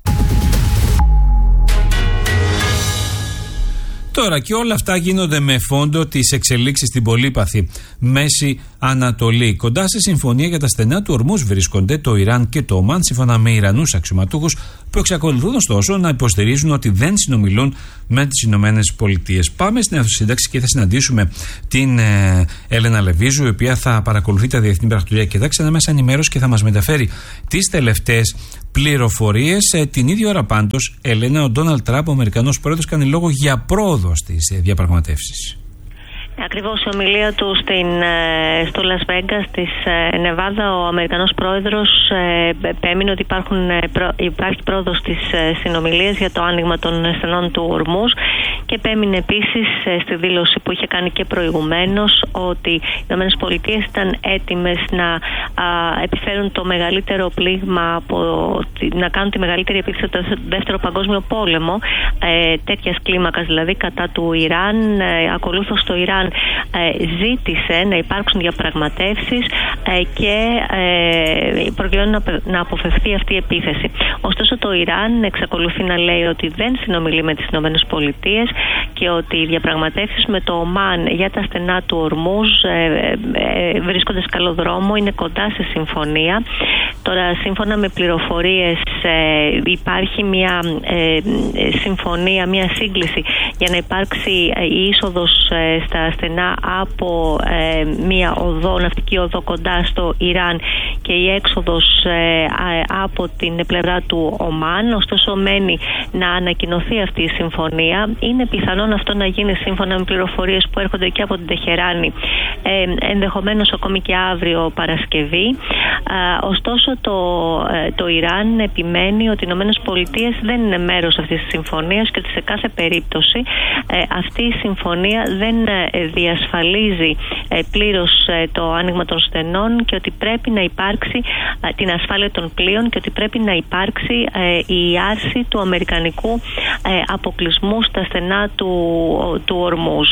Τώρα και όλα αυτά γίνονται με φόντο τις εξελίξεις στην πολύπαθη Μέση Ανατολή. Κοντά στη συμφωνία για τα στενά του Ορμούζ βρίσκονται το Ιράν και το Ομάν, σύμφωνα με Ιρανούς αξιωματούχους που εξακολουθούν ωστόσο να υποστηρίζουν ότι δεν συνομιλούν με τις Ηνωμένες Πολιτείες. Πάμε στην Εθνοσύνταξη και θα συναντήσουμε την ε, Έλενα Λεβίζου, η οποία θα παρακολουθεί τα διεθνή πρακτορία και τα ξένα μέσα ενημέρωση και θα μας μεταφέρει τις τελευταίες πληροφορίες. Ε, την ίδια ώρα πάντως, Έλενα, ο Ντόναλντ Τραμπ, ο Αμερικανός πρόεδρος, κάνει λόγο για πρόοδο στις ε, διαπραγματεύσεις. Ακριβώς, η ομιλία του στην, στο Las Vegas της Νεβάδα, ο Αμερικανός πρόεδρος επέμεινε ότι υπάρχουν, υπάρχει πρόοδος στις συνομιλίες για το άνοιγμα των στενών του Ορμούζ και επέμεινε επίσης στη δήλωση που είχε κάνει και προηγουμένως ότι οι ΗΠΑ ήταν έτοιμες να α, επιφέρουν το μεγαλύτερο πλήγμα, από, να κάνουν τη μεγαλύτερη επίθεση στο δεύτερο παγκόσμιο πόλεμο, ε, τέτοιας κλίμακας δηλαδή, κατά του Ιράν. Ε, ακολούθως το Ιράν ζήτησε να υπάρξουν διαπραγματεύσεις και προκειμένου να αποφευθεί αυτή η επίθεση. Ωστόσο το Ιράν εξακολουθεί να λέει ότι δεν συνομιλεί με τις Ηνωμένες Πολιτείες και ότι οι διαπραγματεύσεις με το Ομάν για τα στενά του Ορμούζ βρίσκονται σε καλό δρόμο, είναι κοντά σε συμφωνία. Τώρα, σύμφωνα με πληροφορίες, υπάρχει μια συμφωνία, μια σύγκληση για να υπάρξει η είσοδος στα στενά από ε, μια οδό, ναυτική οδό κοντά στο Ιράν και η έξοδος ε, από την πλευρά του Ομάν. Ωστόσο μένει να ανακοινωθεί αυτή η συμφωνία. Είναι πιθανόν αυτό να γίνει σύμφωνα με πληροφορίες που έρχονται και από την Τεχεράνη, ε, ενδεχομένως ακόμη και αύριο Παρασκευή. Ε, ωστόσο το, ε, το Ιράν επιμένει ότι οι Ηνωμένες Πολιτείες δεν είναι μέρος αυτής της συμφωνίας και ότι σε κάθε περίπτωση ε, αυτή η συμφωνία δεν διασφαλίζει πλήρως το άνοιγμα των στενών και ότι πρέπει να υπάρξει την ασφάλεια των πλοίων και ότι πρέπει να υπάρξει η άρση του αμερικανικού αποκλεισμού στα στενά του, του Ορμούζ.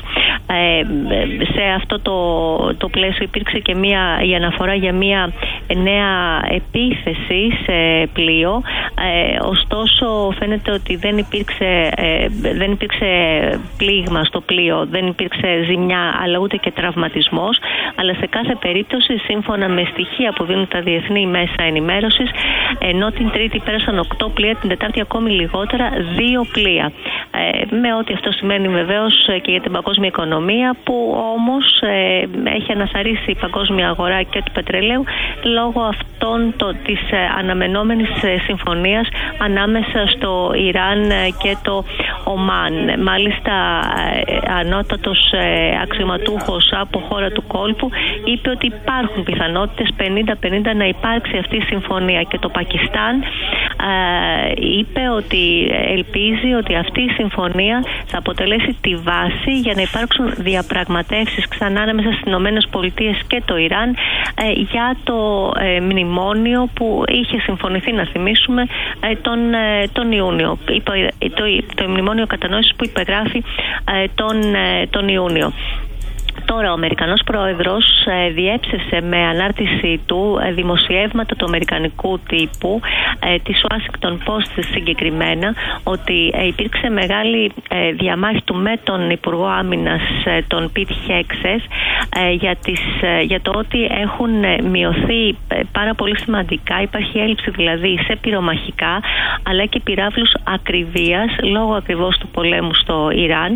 Σε αυτό το, το πλαίσιο υπήρξε και μια, η αναφορά για μια νέα επίθεση σε πλοίο. Ωστόσο φαίνεται ότι δεν υπήρξε, δεν υπήρξε πλήγμα στο πλοίο, δεν υπήρξε ζημιά αλλά ούτε και τραυματισμός, αλλά σε κάθε περίπτωση σύμφωνα με στοιχεία που δίνουν τα διεθνή μέσα ενημέρωσης, ενώ την Τρίτη πέρασαν οκτώ πλοία, την Τετάρτη ακόμη λιγότερα δύο πλοία, ε, με ό,τι αυτό σημαίνει βεβαίως και για την παγκόσμια οικονομία, που όμως ε, έχει αναθαρρήσει η παγκόσμια αγορά και του πετρελαίου λόγω αυτών το, της ε, αναμενόμενης ε, συμφωνίας ανάμεσα στο Ιράν και το Ομάν. Μάλιστα ε, ανώτατος ε, αξιωματούχος από χώρα του κόλπου είπε ότι υπάρχουν πιθανότητες πενήντα πενήντα να υπάρξει αυτή η συμφωνία, και το Πακιστάν ε, είπε ότι ελπίζει ότι αυτή η συμφωνία θα αποτελέσει τη βάση για να υπάρξουν διαπραγματεύσεις ξανά ανάμεσα στις Ηνωμένες Πολιτείες και το Ιράν ε, για το ε, μνημόνιο που είχε συμφωνηθεί, να θυμίσουμε, ε, τον, ε, τον Ιούνιο, το, το, το μνημόνιο κατανόησης που υπεγράφει ε, τον, ε, τον Ιούνιο. Τώρα ο Αμερικανός πρόεδρος ε, διέψευσε με ανάρτησή του ε, δημοσιεύματα του αμερικανικού τύπου, ε, της Washington Post συγκεκριμένα, ότι ε, υπήρξε μεγάλη ε, διαμάχη του με τον Υπουργό Άμυνας, ε, τον Πιτ Χέξες, ε, για, τις, ε, για το ότι έχουν ε, μειωθεί ε, πάρα πολύ σημαντικά. Υπάρχει έλλειψη δηλαδή σε πυρομαχικά αλλά και πυράβλους ακριβίας λόγω ακριβώς του πολέμου στο Ιράν,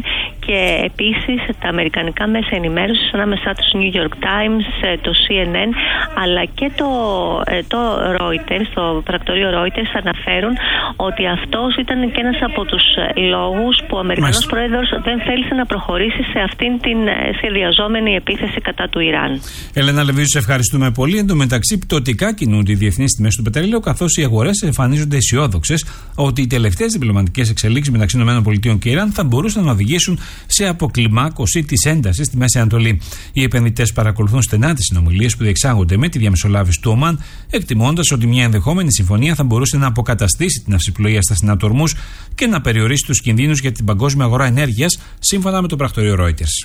και επίσης τα αμερικανικά μέσα ενημέρωσης, ανάμεσά τους New York Times, το σι εν εν, αλλά και το, το Reuters, το πρακτορείο Reuters, αναφέρουν ότι αυτός ήταν και ένας από τους λόγους που ο Αμερικανός Πρόεδρος δεν θέλησε να προχωρήσει σε αυτήν την σχεδιαζόμενη επίθεση κατά του Ιράν. Ελένα Λεβίζου, σε ευχαριστούμε πολύ. Εν τω μεταξύ, πτωτικά κινούνται οι διεθνείς τιμές του πετρελαίου, καθώς οι αγορές εμφανίζονται αισιόδοξες ότι οι τελευταίες διπλωματικές εξελίξεις μεταξύ ΗΠΑ και Ιράν θα μπορούσαν να οδηγήσουν σε αποκλιμάκωση της έντασης στη Μέση Ανατολή. Οι επενδυτές παρακολουθούν στενά τις συνομιλίες που διεξάγονται με τη διαμεσολάβηση του Ομάν, εκτιμώντας ότι μια ενδεχόμενη συμφωνία θα μπορούσε να αποκαταστήσει την αυσιπλοεία στα συνατορμούς και να περιορίσει τους κινδύνους για την παγκόσμια αγορά ενέργειας, σύμφωνα με το πρακτορείο Reuters.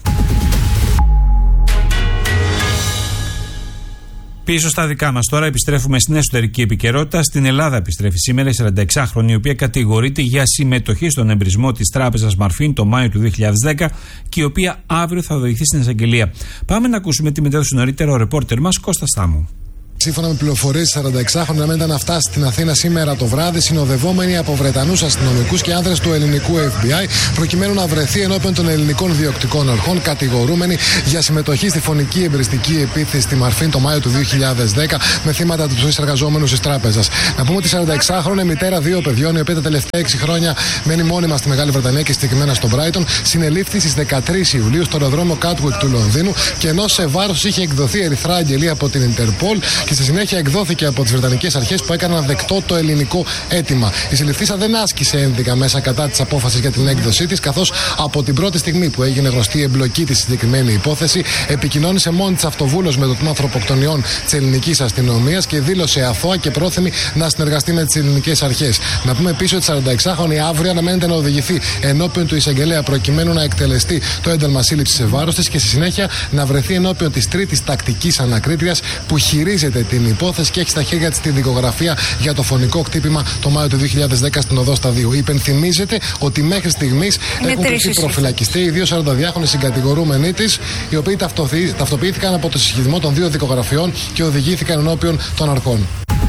Πίσω στα δικά μας τώρα, επιστρέφουμε στην εσωτερική επικαιρότητα. Στην Ελλάδα επιστρέφει σήμερα η σαρανταεξάχρονη, η οποία κατηγορείται για συμμετοχή στον εμπρισμό της τράπεζας Μαρφίν το Μάιο του δύο χιλιάδες δέκα και η οποία αύριο θα οδηγηθεί στην εισαγγελία. Πάμε να ακούσουμε τη μετέδωση νωρίτερα ο ρεπόρτερ μας Κώστας Στάμου. Σύμφωνα με πληροφορίες, η σαρανταεξάχρονη αναμένεται να φτάσει στην Αθήνα σήμερα το βράδυ, συνοδευόμενη από Βρετανούς αστυνομικούς και άνδρες του ελληνικού εφ μπι άι, προκειμένου να βρεθεί ενώπιον των ελληνικών διοκτικών αρχών, κατηγορούμενη για συμμετοχή στη φωνική εμπριστική επίθεση στη Μαρφίν το Μάιο του δύο χιλιάδες δέκα με θύματα τους εργαζόμενους της τράπεζας. Να πούμε ότι η σαρανταεξάχρονη, μητέρα δύο παιδιών, η οποία τα τελευταία έξι χρόνια μένει μόνιμα στη Μεγάλη Βρετανία και συγκεκριμένα στο Μπράιτον, συνελήφθη στις δεκατρείς Ιουλίου στο αεροδρόμιο Κάτουικ του Λονδίνου και ενώ σε βάρος είχε εκδοθεί ερυθρά αγγελία από την Ιντερπολ και στη συνέχεια εκδόθηκε από τις Βρετανικές αρχές που έκαναν δεκτό το ελληνικό αίτημα. Η συλληφθήσα δεν άσκησε ένδικα μέσα κατά της απόφασης για την έκδοσή της, καθώς από την πρώτη στιγμή που έγινε γνωστή η εμπλοκή της στη συγκεκριμένη υπόθεση, επικοινώνησε μόνη της αυτοβούλος με το τμήμα ανθρωποκτονιών της ελληνικής αστυνομίας και δήλωσε αθώα και πρόθυμη να συνεργαστεί με τις ελληνικές αρχές. Να πούμε επίσης ότι η σαρανταεξάχρονη αύριο αναμένεται να οδηγηθεί ενώπιον του εισαγγελέα προκειμένου να εκτελεστεί το ένταλμα σύλληψης σε βάρος της και στη συνέχεια να βρεθεί ενώπιον της τρίτης τακτικής ανακρίτριας που χειρίζεται την υπόθεση και έχει στα χέρια της τη δικογραφία για το φωνικό κτύπημα το Μάιο του δύο χιλιάδες δέκα στην οδό Σταδίου. Υπενθυμίζεται ότι μέχρι στιγμής έχουν κρυφθεί προφυλακιστεί οι δύο σαρανταδυάχρονοι συγκατηγορούμενοι της, οι οποίοι ταυτοποιήθηκαν από το συσχετισμό των δύο δικογραφιών και οδηγήθηκαν ενώπιον των αρχών.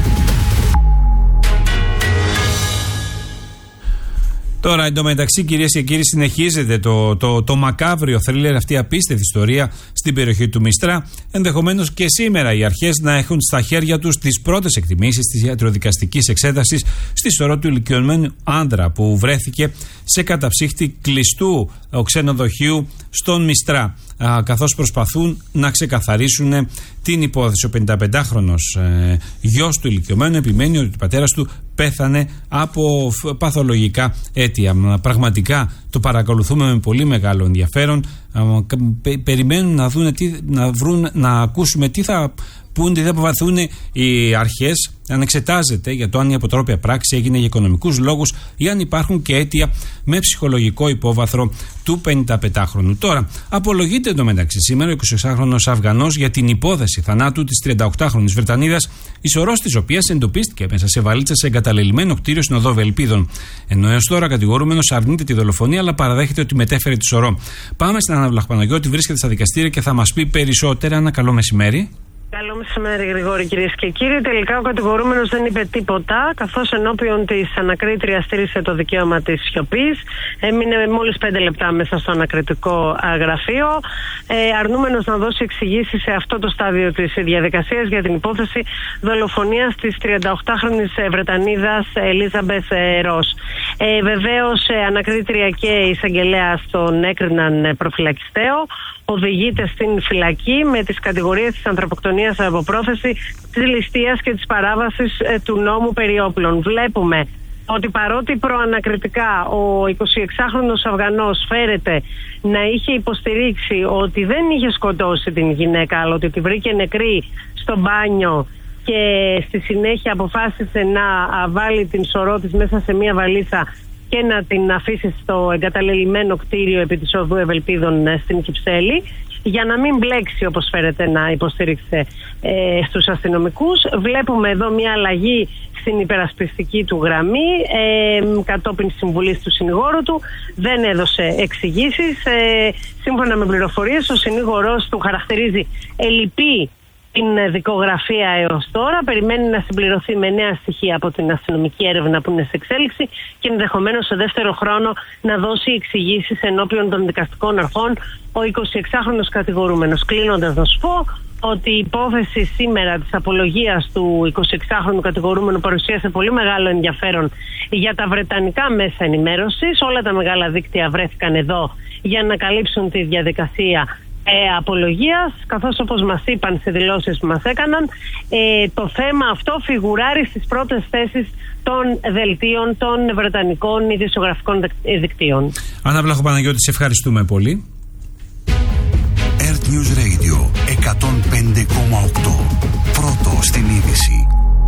Τώρα, εντωμεταξύ, κυρίες και κύριοι, συνεχίζεται το, το, το μακάβριο θρίλερ, αυτή η απίστευτη ιστορία στην περιοχή του Μιστρά. Ενδεχομένως και σήμερα οι αρχές να έχουν στα χέρια τους τις πρώτες εκτιμήσεις της ιατροδικαστικής εξέτασης στη σωρό του ηλικιωμένου άντρα που βρέθηκε σε καταψύχτη κλειστού ξενοδοχείου στον Μιστρά, καθώς προσπαθούν να ξεκαθαρίσουν την υπόθεση. Ο πενηνταπεντάχρονος ε, γιος του ηλικιωμένου επιμένει ότι ο πατέρας του πέθανε από παθολογικά αίτια. Πραγματικά το παρακολουθούμε με πολύ μεγάλο ενδιαφέρον. Περιμένουν να, δουν τι, να, βρουν, να ακούσουμε τι θα πούν, τι θα αποβαθούν οι αρχές, αν εξετάζεται για το αν η αποτρόπια πράξη έγινε για οικονομικούς λόγους ή αν υπάρχουν και αίτια με ψυχολογικό υπόβαθρο του πενηνταπεντάχρονου. Τώρα, απολογείται εντωμεταξύ σήμερα ο εικοσιεξάχρονος Αφγανός για την υπόθεση θανάτου της τριανταοκτάχρονης Βρετανίδας, η σωρός της οποίας εντοπίστηκε μέσα σε βαλίτσα σε εγκαταλελειμμένο κτίριο στην οδό Βελπίδων. Ενώ έως τώρα κατηγορούμενος αρνείται τη δολοφονία, αλλά παραδέχεται ότι μετέφερε τη σωρό. Πάμε στην Άννα Βλαχπαναγιώτη, βρίσκεται στα δικαστήρια και θα μας πει περισσότερα. Ένα καλό μεσημέρι. Καλό μεσημέρι, Γρηγόρη, κυρίες και κύριοι. Τελικά ο κατηγορούμενος δεν είπε τίποτα, καθώς ενώπιον της ανακρίτριας στήρισε το δικαίωμα της σιωπής. Έμεινε μόλις πέντε λεπτά μέσα στο ανακριτικό γραφείο, ε, αρνούμενος να δώσει εξηγήσεις σε αυτό το στάδιο της διαδικασίας για την υπόθεση δολοφονίας της τριανταοκτάχρονης Βρετανίδας Ελίζαμπεθ Ρος. Ε, βεβαίως, ανακρίτρια και εισαγγελέας τον έκριναν προφυλακιστέο. Οδηγείται στην φυλακή με τις κατηγορίες της ανθρωποκτονίας από πρόθεση, της ληστείας και της παράβασης ε, του νόμου περί όπλων. Βλέπουμε ότι παρότι προανακριτικά ο εικοσιεξάχρονος Αφγανός φέρεται να είχε υποστηρίξει ότι δεν είχε σκοτώσει την γυναίκα, αλλά ότι τη βρήκε νεκρή στο μπάνιο και στη συνέχεια αποφάσισε να βάλει την σωρό της μέσα σε μια βαλίτσα και να την αφήσει στο εγκαταλελειμμένο κτίριο επί της οδού Ευελπίδων στην Κυψέλη, για να μην μπλέξει, όπως φέρεται να υποστήριξε ε, στους αστυνομικούς. Βλέπουμε εδώ μια αλλαγή στην υπερασπιστική του γραμμή, ε, κατόπιν συμβουλής του συνηγόρου του. Δεν έδωσε εξηγήσεις. Ε, σύμφωνα με πληροφορίες, ο συνήγορος του χαρακτηρίζει ελλειπή την δικογραφία έως τώρα. Περιμένει να συμπληρωθεί με νέα στοιχεία από την αστυνομική έρευνα που είναι σε εξέλιξη και ενδεχομένως σε δεύτερο χρόνο να δώσει εξηγήσεις ενώπιον των δικαστικών αρχών ο εικοσιεξάχρονος κατηγορούμενος. Κλείνοντας, να σου πω ότι η υπόθεση σήμερα της απολογίας του εικοσιεξάχρονου κατηγορούμενου παρουσίασε πολύ μεγάλο ενδιαφέρον για τα βρετανικά μέσα ενημέρωσης. Όλα τα μεγάλα δίκτυα βρέθηκαν εδώ για να καλύψουν τη διαδικασία ε, απολογίας, καθώς όπως μας είπαν σε δηλώσεις που μας έκαναν, ε, το θέμα αυτό φιγουράρει στις πρώτες θέσεις των δελτίων των βρετανικών ειδησιογραφικών δικτύων. Άννα Βλαχοπαναγιώτη, σε ευχαριστούμε πολύ. Earth News Radio εκατόν πέντε κόμμα οκτώ. Πρώτο στην είδηση.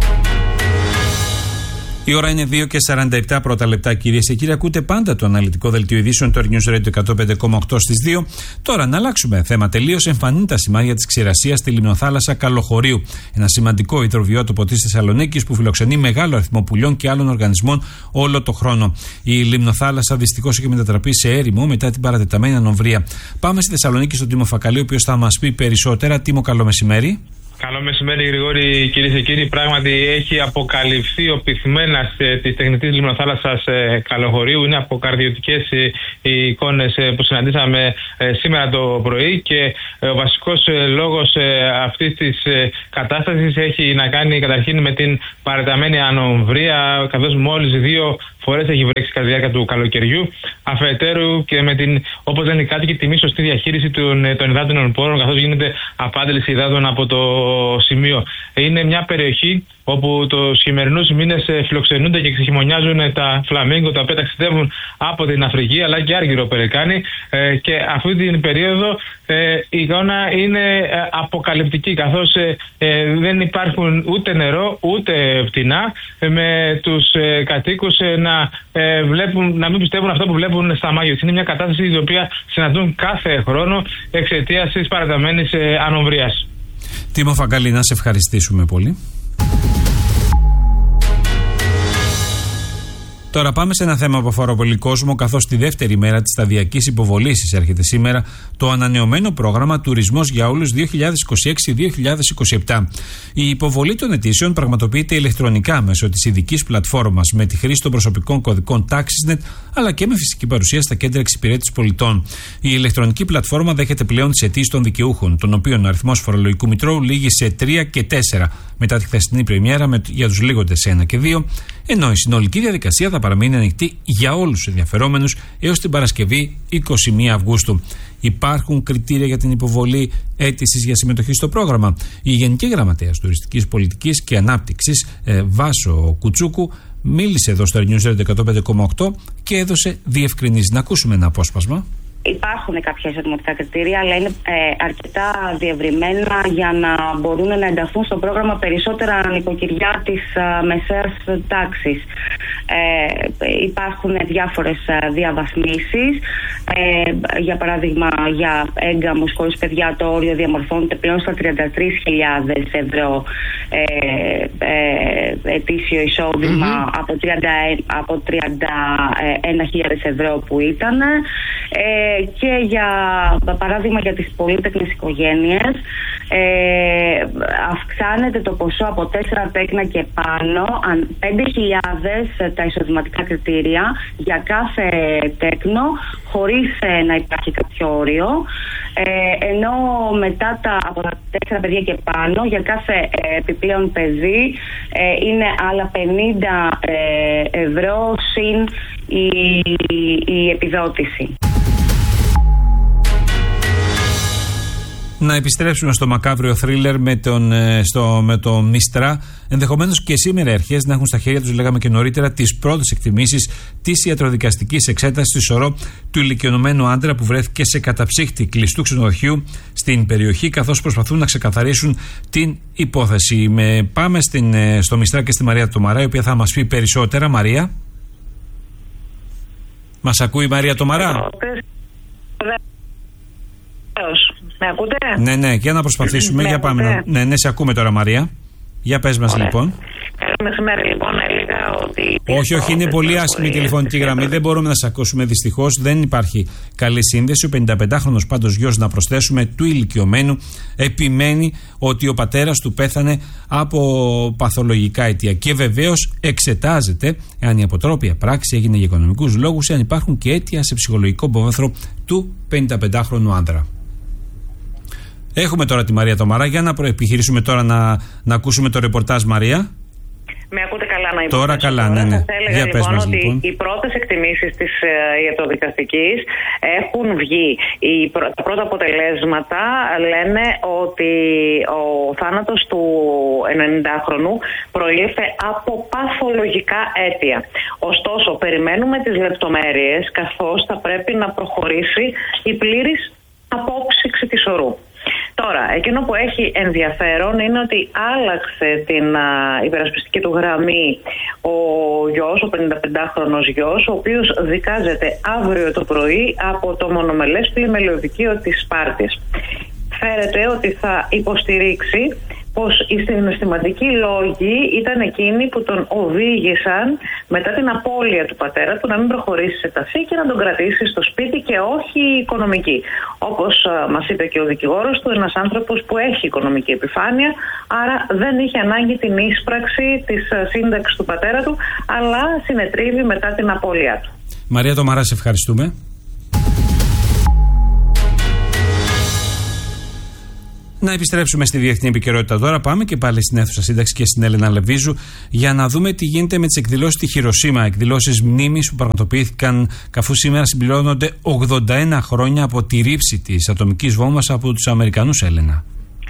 Η ώρα είναι δύο και σαράντα επτά πρώτα λεπτά, κυρίες και κύριοι. Ακούτε πάντα το αναλυτικό δελτίο ειδήσεων του Earth News Radio εκατόν πέντε κόμμα οκτώ στις δύο. Τώρα να αλλάξουμε θέμα τελείως. Εμφανίζουν τα σημάδια της ξηρασίας στη λιμνοθάλασσα Καλοχωρίου. Ένα σημαντικό υδροβιότοπο της Θεσσαλονίκης που φιλοξενεί μεγάλο αριθμό πουλιών και άλλων οργανισμών όλο το χρόνο. Η λιμνοθάλασσα δυστυχώς έχει μετατραπεί σε έρημο μετά την παρατεταμένη ανομβρία. Πάμε στη Θεσσαλονίκη στον Τίμο Φακαλή, ο οποίος θα μας πει περισσότερα. Τίμο, καλό μεσημέρι. Καλό μεσημέρι, Γρηγόρη, κυρίες και κύριοι. Πράγματι, έχει αποκαλυφθεί ο πυθμένας ε, της τεχνητής λιμνοθάλασσας ε, Καλοχωρίου. Είναι αποκαρδιωτικές ε, οι εικόνες ε, που συναντήσαμε ε, σήμερα το πρωί και ε, ο βασικός ε, λόγος ε, αυτής της ε, κατάστασης έχει να κάνει καταρχήν με την παρατεταμένη ανομβρία, καθώς μόλις δύο φορές έχει βρέξει κατά τη διάρκεια του καλοκαιριού. Αφετέρου και με την, όπως λένε οι κάτοικοι, τη μη σωστή διαχείριση των, των υδάτινων πόρων, καθώς γίνεται απάντηση υδάτων από το σημείο. Είναι μια περιοχή όπου τους χειμερινούς μήνες φιλοξενούνται και ξεχειμονιάζουν τα φλαμίγκο, τα οποία ταξιδεύουν από την Αφρική αλλά και άργυρο περικάνει, ε, και αυτή την περίοδο ε, η εικόνα είναι ε, αποκαλυπτική, καθώς ε, ε, δεν υπάρχουν ούτε νερό ούτε φτηνά, ε, με τους ε, κατοίκους ε, να, ε, βλέπουν, να μην πιστεύουν αυτό που βλέπουν στα μάγια. Είναι μια κατάσταση η οποία συναντούν κάθε χρόνο εξαιτίας της παραταμένης ε, ανομβρίας. Τίμο Φακαλή, να σε ευχαριστήσουμε πολύ. Τώρα πάμε σε ένα θέμα που αφορά πολύ κόσμο, καθώς τη δεύτερη μέρα της σταδιακής υποβολής εισέρχεται σήμερα το ανανεωμένο πρόγραμμα Τουρισμός για Όλους δύο χιλιάδες είκοσι έξι δύο χιλιάδες είκοσι επτά. Η υποβολή των αιτήσεων πραγματοποιείται ηλεκτρονικά μέσω της ειδικής πλατφόρμας με τη χρήση των προσωπικών κωδικών TaxisNet, αλλά και με φυσική παρουσία στα κέντρα εξυπηρέτησης πολιτών. Η ηλεκτρονική πλατφόρμα δέχεται πλέον τις αιτήσεις των δικαιούχων, των οποίων ο αριθμός φορολογικού μητρώου λήγει σε τρία και τέσσερα μετά τη χθεσινή πρεμιέρα για τους λίγοντες ένα και δύο, ενώ η συνολική διαδικασία θα παραμείνει ανοιχτή για όλους τους ενδιαφερόμενους έως την Παρασκευή είκοσι μία Αυγούστου. Υπάρχουν κριτήρια για την υποβολή αίτησης για συμμετοχή στο πρόγραμμα. Η Γενική Γραμματέας Τουριστικής Πολιτικής και Ανάπτυξης, ε, Βάσο Κουτσούκου, μίλησε εδώ στο News Radio εκατόν πέντε κόμμα οκτώ και έδωσε διευκρινήσεις. Να ακούσουμε ένα απόσπασμα. Υπάρχουν κάποια εισοδηματικά κριτήρια, αλλά είναι ε, αρκετά διευρυμένα για να μπορούν να ενταχθούν στο πρόγραμμα περισσότερα νοικοκυριά της ε, μεσαίας τάξης. Ε, υπάρχουν διάφορες ε, διαβαθμίσεις. Ε, για παράδειγμα, για έγκαμους χωρίς παιδιά το όριο διαμορφώνεται πλέον στα τριάντα τρεις χιλιάδες ευρώ ε, ε, ετήσιο εισόδημα, mm-hmm. από, τριάντα, από τριάντα ένα χιλιάδες ευρώ που ήταν. Ε, και για παράδειγμα για τις πολύτεκνες οικογένειες ε, αυξάνεται το ποσό από τέσσερα τέκνα και πάνω, πέντε χιλιάδες τα εισοδηματικά κριτήρια για κάθε τέκνο, χωρίς ε, να υπάρχει κάποιο όριο, ε, ενώ μετά τα, από τα τέσσερα παιδιά και πάνω για κάθε ε, επιπλέον παιδί ε, είναι άλλα πενήντα ε, ευρώ συν η, η επιδότηση. Να επιστρέψουμε στο μακάβριο θρίλερ με τον, στο, με τον Μιστρά. Ενδεχομένως και σήμερα οι αρχές να έχουν στα χέρια τους, λέγαμε και νωρίτερα, τις πρώτες εκτιμήσεις της ιατροδικαστικής εξέτασης του σωρό του ηλικιωμένου άντρα που βρέθηκε σε καταψύχτη κλειστού ξενοδοχείου στην περιοχή, καθώς προσπαθούν να ξεκαθαρίσουν την υπόθεση. Με, πάμε στην, στο Μιστρά και στη Μαρία Τομαρά, η οποία θα μας πει περισσότερα. Μαρία. Μας ακούει η Μαρία Τομαρά? Με ακούτε? Ναι, ναι, για να προσπαθήσουμε. Για πάμε να... Ναι, ναι, σε ακούμε τώρα, Μαρία. Για πες μας. Ωραία. Λοιπόν. μεσημέρι λοιπόν έλεγα ότι... Όχι, όχι, είναι πολύ άσχημη η τηλεφωνική γραμμή. Δεν μπορούμε να σας ακούσουμε δυστυχώς. Δεν υπάρχει καλή σύνδεση. Ο πενηνταπεντάχρονος πάντως γιος, να προσθέσουμε, του ηλικιωμένου, επιμένει ότι ο πατέρας του πέθανε από παθολογικά αιτία. Και βεβαίως εξετάζεται εάν η αποτρόπια πράξη έγινε για οικονομικούς λόγους, εάν υπάρχουν και αίτια σε ψυχολογικό υπόβαθρο του πενηνταπεντάχρονου άντρα. Έχουμε τώρα τη Μαρία Τομαρά. Για να προεπιχειρήσουμε τώρα να, να ακούσουμε το ρεπορτάζ, Μαρία. Με ακούτε καλά να υποθέσω? Τώρα καλά, ναι, ναι. Θα έλεγα Για λοιπόν μας, ότι λοιπόν. οι πρώτες εκτιμήσεις της ε, ιατροδικαστικής έχουν βγει. Οι, τα πρώτα αποτελέσματα λένε ότι ο θάνατος του ενενηντάχρονου προήλθε από παθολογικά αίτια. Ωστόσο, περιμένουμε τις λεπτομέρειες, καθώς θα πρέπει να προχωρήσει η πλήρης απόψυξη της ορού. Τώρα, εκείνο που έχει ενδιαφέρον είναι ότι άλλαξε την α, υπερασπιστική του γραμμή ο γιος, ο πενηνταπεντάχρονος γιος, ο οποίος δικάζεται αύριο το πρωί από το μονομελές πλημελιωδικείο της Σπάρτης. Φέρεται ότι θα υποστηρίξει πως οι συναισθηματικοί λόγοι ήταν εκείνοι που τον οδήγησαν μετά την απώλεια του πατέρα του να μην προχωρήσει σε ταφή και να τον κρατήσει στο σπίτι και όχι οικονομική. Όπως μας είπε και ο δικηγόρος του, ένας άνθρωπος που έχει οικονομική επιφάνεια, άρα δεν είχε ανάγκη την ίσπραξη της σύνταξης του πατέρα του, αλλά συνετρίβει μετά την απώλειά του. Μαρία Τομαρά, σε ευχαριστούμε. Να επιστρέψουμε στη διεθνή επικαιρότητα τώρα. Πάμε και πάλι στην αίθουσα σύνταξη και στην Έλενα Λεβίζου για να δούμε τι γίνεται με τις εκδηλώσεις στη Χιροσίμα. Εκδηλώσεις μνήμης που πραγματοποιήθηκαν καθώς σήμερα συμπληρώνονται ογδόντα ένα χρόνια από τη ρήψη της ατομικής βόμβας από τους Αμερικανούς, Έλενα.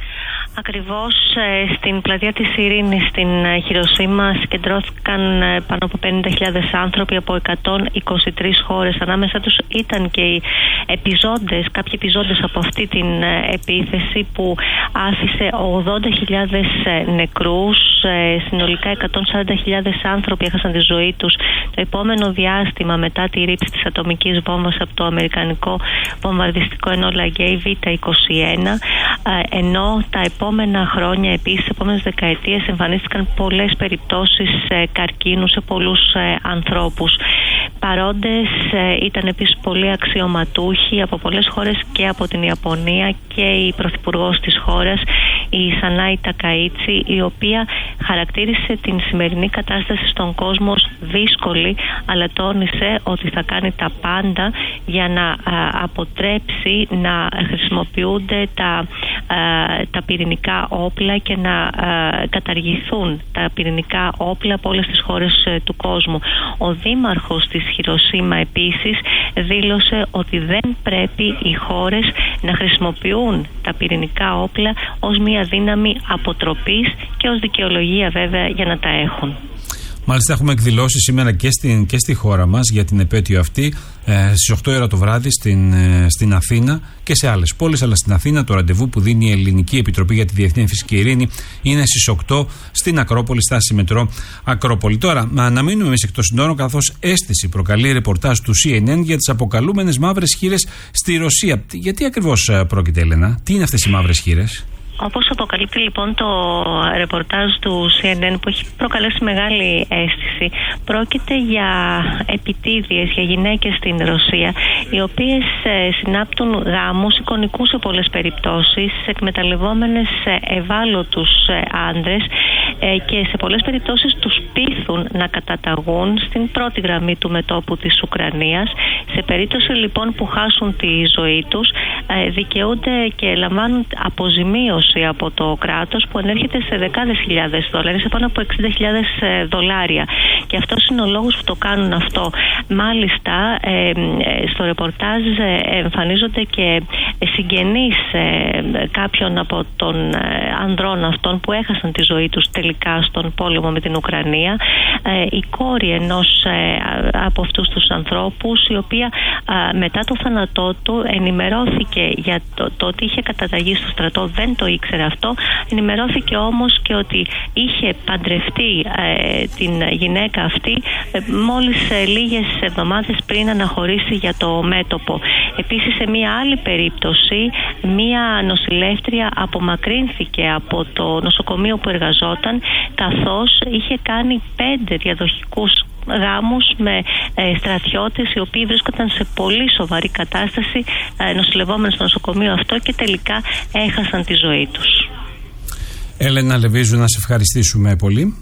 Ακριβώς ε, στην πλατεία της Ειρήνης στην ε, Χιροσίμα συγκεντρώθηκαν ε, πάνω από πενήντα χιλιάδες άνθρωποι από εκατόν είκοσι τρεις χώρες. Ανάμεσα τους ήταν και οι επιζώντες, κάποιοι επιζώντες από αυτή την ε, επίθεση που άφησε ογδόντα χιλιάδες ε, νεκρούς. Ε, συνολικά εκατόν σαράντα χιλιάδες άνθρωποι έχασαν τη ζωή τους το επόμενο διάστημα μετά τη ρήψη της ατομικής βόμβας από το αμερικανικό βομβαρδιστικό ενόλα Γκέι Β είκοσι ένα, ε, ενώ τα επόμενα χρόνια, επίσης, επόμενες δεκαετίες, εμφανίστηκαν πολλές περιπτώσεις ε, καρκίνου σε πολλούς ε, ανθρώπους. Παρόντες ε, ήταν επίσης πολλοί αξιωματούχοι από πολλές χώρες και από την Ιαπωνία και η πρωθυπουργός της χώρας, η Σανάι Τακαΐτσι, η οποία χαρακτήρισε την σημερινή κατάσταση στον κόσμο ως δύσκολη, αλλά τόνισε ότι θα κάνει τα πάντα για να α, αποτρέψει να χρησιμοποιούνται τα, α, τα πυρηνικά όπλα και να α, καταργηθούν τα πυρηνικά όπλα από όλες τις χώρες α, του κόσμου. Ο δήμαρχος της Χιροσίμα επίσης δήλωσε ότι δεν πρέπει οι χώρες να χρησιμοποιούν τα πυρηνικά όπλα ως μια δύναμη αποτροπής και ως δικαιολογία βέβαια για να τα έχουν. Μάλιστα, έχουμε εκδηλώσει σήμερα και, στην, και στη χώρα μας για την επέτειο αυτή ε, στις οκτώ η ώρα το βράδυ στην, ε, στην Αθήνα και σε άλλες πόλεις, αλλά στην Αθήνα το ραντεβού που δίνει η Ελληνική Επιτροπή για τη Διεθνή Φυσική Ειρήνη είναι στις οκτώ στην Ακρόπολη, στάση μετρό Ακρόπολη. Τώρα, να μείνουμε εμείς εκτός συνόρων, καθώς αίσθηση προκαλεί ρεπορτάζ του Σι Εν Εν για τις αποκαλούμενες μαύρες χήρες στη Ρωσία. Γιατί ακριβώς πρόκειται, Έλενα, τι είναι αυτές οι μαύρες χήρες? Όπως αποκαλύπτει λοιπόν το ρεπορτάζ του Σι Εν Εν, που έχει προκαλέσει μεγάλη αίσθηση, πρόκειται για επιτίδιες, για γυναίκες στην Ρωσία, οι οποίες ε, συνάπτουν γάμους εικονικούς σε πολλές περιπτώσεις, εκμεταλλευόμενες ευάλωτους ε, άντρες ε, και σε πολλές περιπτώσεις τους πείθουν να καταταγούν στην πρώτη γραμμή του μετώπου της Ουκρανίας. Σε περίπτωση λοιπόν που χάσουν τη ζωή τους, ε, δικαιούνται και λαμβάνουν αποζημίωση από το κράτος που ανέρχεται σε δεκάδες χιλιάδες δολάρια, σε πάνω από εξήντα χιλιάδες δολάρια. Και αυτός είναι ο λόγος που το κάνουν αυτό. Μάλιστα, ε, στο ρεπορτάζ εμφανίζονται και συγγενείς ε, κάποιων από των ανδρών αυτών που έχασαν τη ζωή τους τελικά στον πόλεμο με την Ουκρανία. Ε, η κόρη ενός ε, από αυτούς τους ανθρώπους, η οποία οποία α, μετά το θάνατό του ενημερώθηκε για το, το ότι είχε καταταγεί στο στρατό, δεν το ήξερε αυτό. Ενημερώθηκε όμως και ότι είχε παντρευτεί ε, την γυναίκα αυτή ε, μόλις ε, λίγες εβδομάδες πριν αναχωρήσει για το μέτωπο. Επίσης, σε μία άλλη περίπτωση, μία νοσηλεύτρια απομακρύνθηκε από το νοσοκομείο που εργαζόταν, καθώς είχε κάνει πέντε διαδοχικούς γάμους με ε, στρατιώτες οι οποίοι βρίσκονταν σε πολύ σοβαρή κατάσταση, ε, νοσηλευόμενοι στο νοσοκομείο αυτό, και τελικά έχασαν τη ζωή τους. Έλενα Λεβίζου, να σε ευχαριστήσουμε πολύ.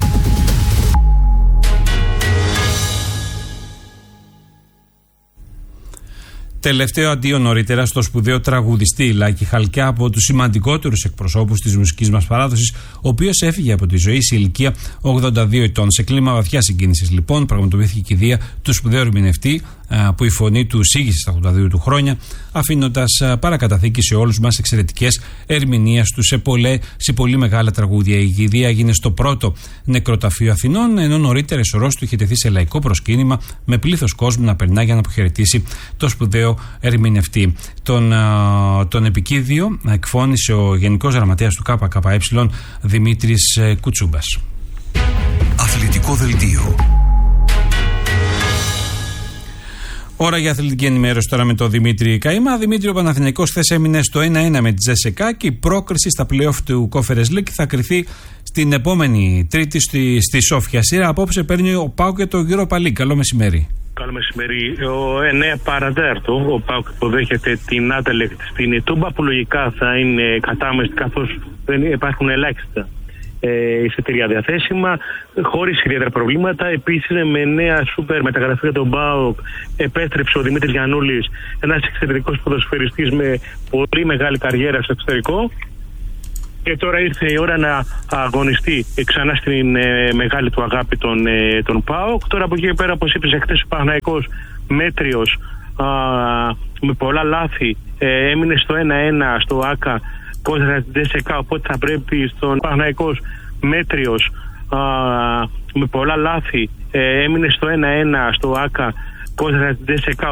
Τελευταίο αντίο νωρίτερα στο σπουδαίο τραγουδιστή Λάκη Χαλκιά, από τους σημαντικότερους εκπροσώπους της μουσικής μας παράδοσης, ο οποίος έφυγε από τη ζωή σε ηλικία ογδόντα δύο ετών. Σε κλίμα βαθιά συγκίνησης, λοιπόν, πραγματοποιήθηκε η κηδεία του σπουδαίου ερμηνευτή, που η φωνή του σήγησε στα ογδόντα δύο του χρόνια, αφήνοντας παρακαταθήκη σε όλους μας εξαιρετικές ερμηνείες του σε, πολλέ, σε πολύ μεγάλα τραγούδια. Η κηδεία έγινε στο πρώτο νεκροταφείο Αθηνών, ενώ νωρίτερα η σωρός του είχε τεθεί σε λαϊκό προσκύνημα με πλήθος κόσμου να περνά για να αποχαιρετήσει το σπουδαίο ερμηνευτή. Τον, τον επικίδιο εκφώνησε ο Γενικός Γραμματέας του ΚΚΕ, Δημήτρης Κουτσούμπας. Αθλητικό δελτίο. Ώρα για αθλητική ενημέρωση τώρα με τον Δημήτρη Καημά. Δημήτρη, ο Παναθηναϊκός χθες έμεινε στο ένα ένα με τη Τζέσσεκα και η πρόκριση στα play-off του Conference League θα κρυθεί στην επόμενη Τρίτη στη, στη Σόφια. Σειρά απόψε παίρνει ο ΠΑΟΚ και το Europa League. Καλό μεσημέρι. Καλό μεσημέρι. Ο εννέα παρατέταρτο ο ΠΑΟΚ υποδέχεται την Άντελεκτ στην Τούμπα, που λογικά θα είναι κατάμεστη, καθώς δεν υπάρχουν ελάχιστα ε, εισιτήρια διαθέσιμα, χωρίς ιδιαίτερα προβλήματα. Επίσης, με νέα σούπερ μεταγραφή για τον ΠΑΟΚ επέστρεψε ο Δημήτρης Γιαννούλης, ένας εξαιρετικός ποδοσφαιριστής με πολύ μεγάλη καριέρα στο εξωτερικό. Και τώρα ήρθε η ώρα να αγωνιστεί ξανά στην ε, μεγάλη του αγάπη τον, ε, τον ΠΑΟΚ. Τώρα από εκεί και πέρα, όπως είπες, χθες ο Παναθηναϊκός μέτριος, α, με πολλά λάθη, ε, έμεινε στο ένα ένα στο ΆΚΑ κόντρα στην Τζέσσεκα, οπότε θα πρέπει στον Παναθηναϊκός μέτριος, α, με πολλά λάθη, ε, έμεινε στο ένα ένα στο ΆΚΑ κόντρα στην Τζέσσεκα.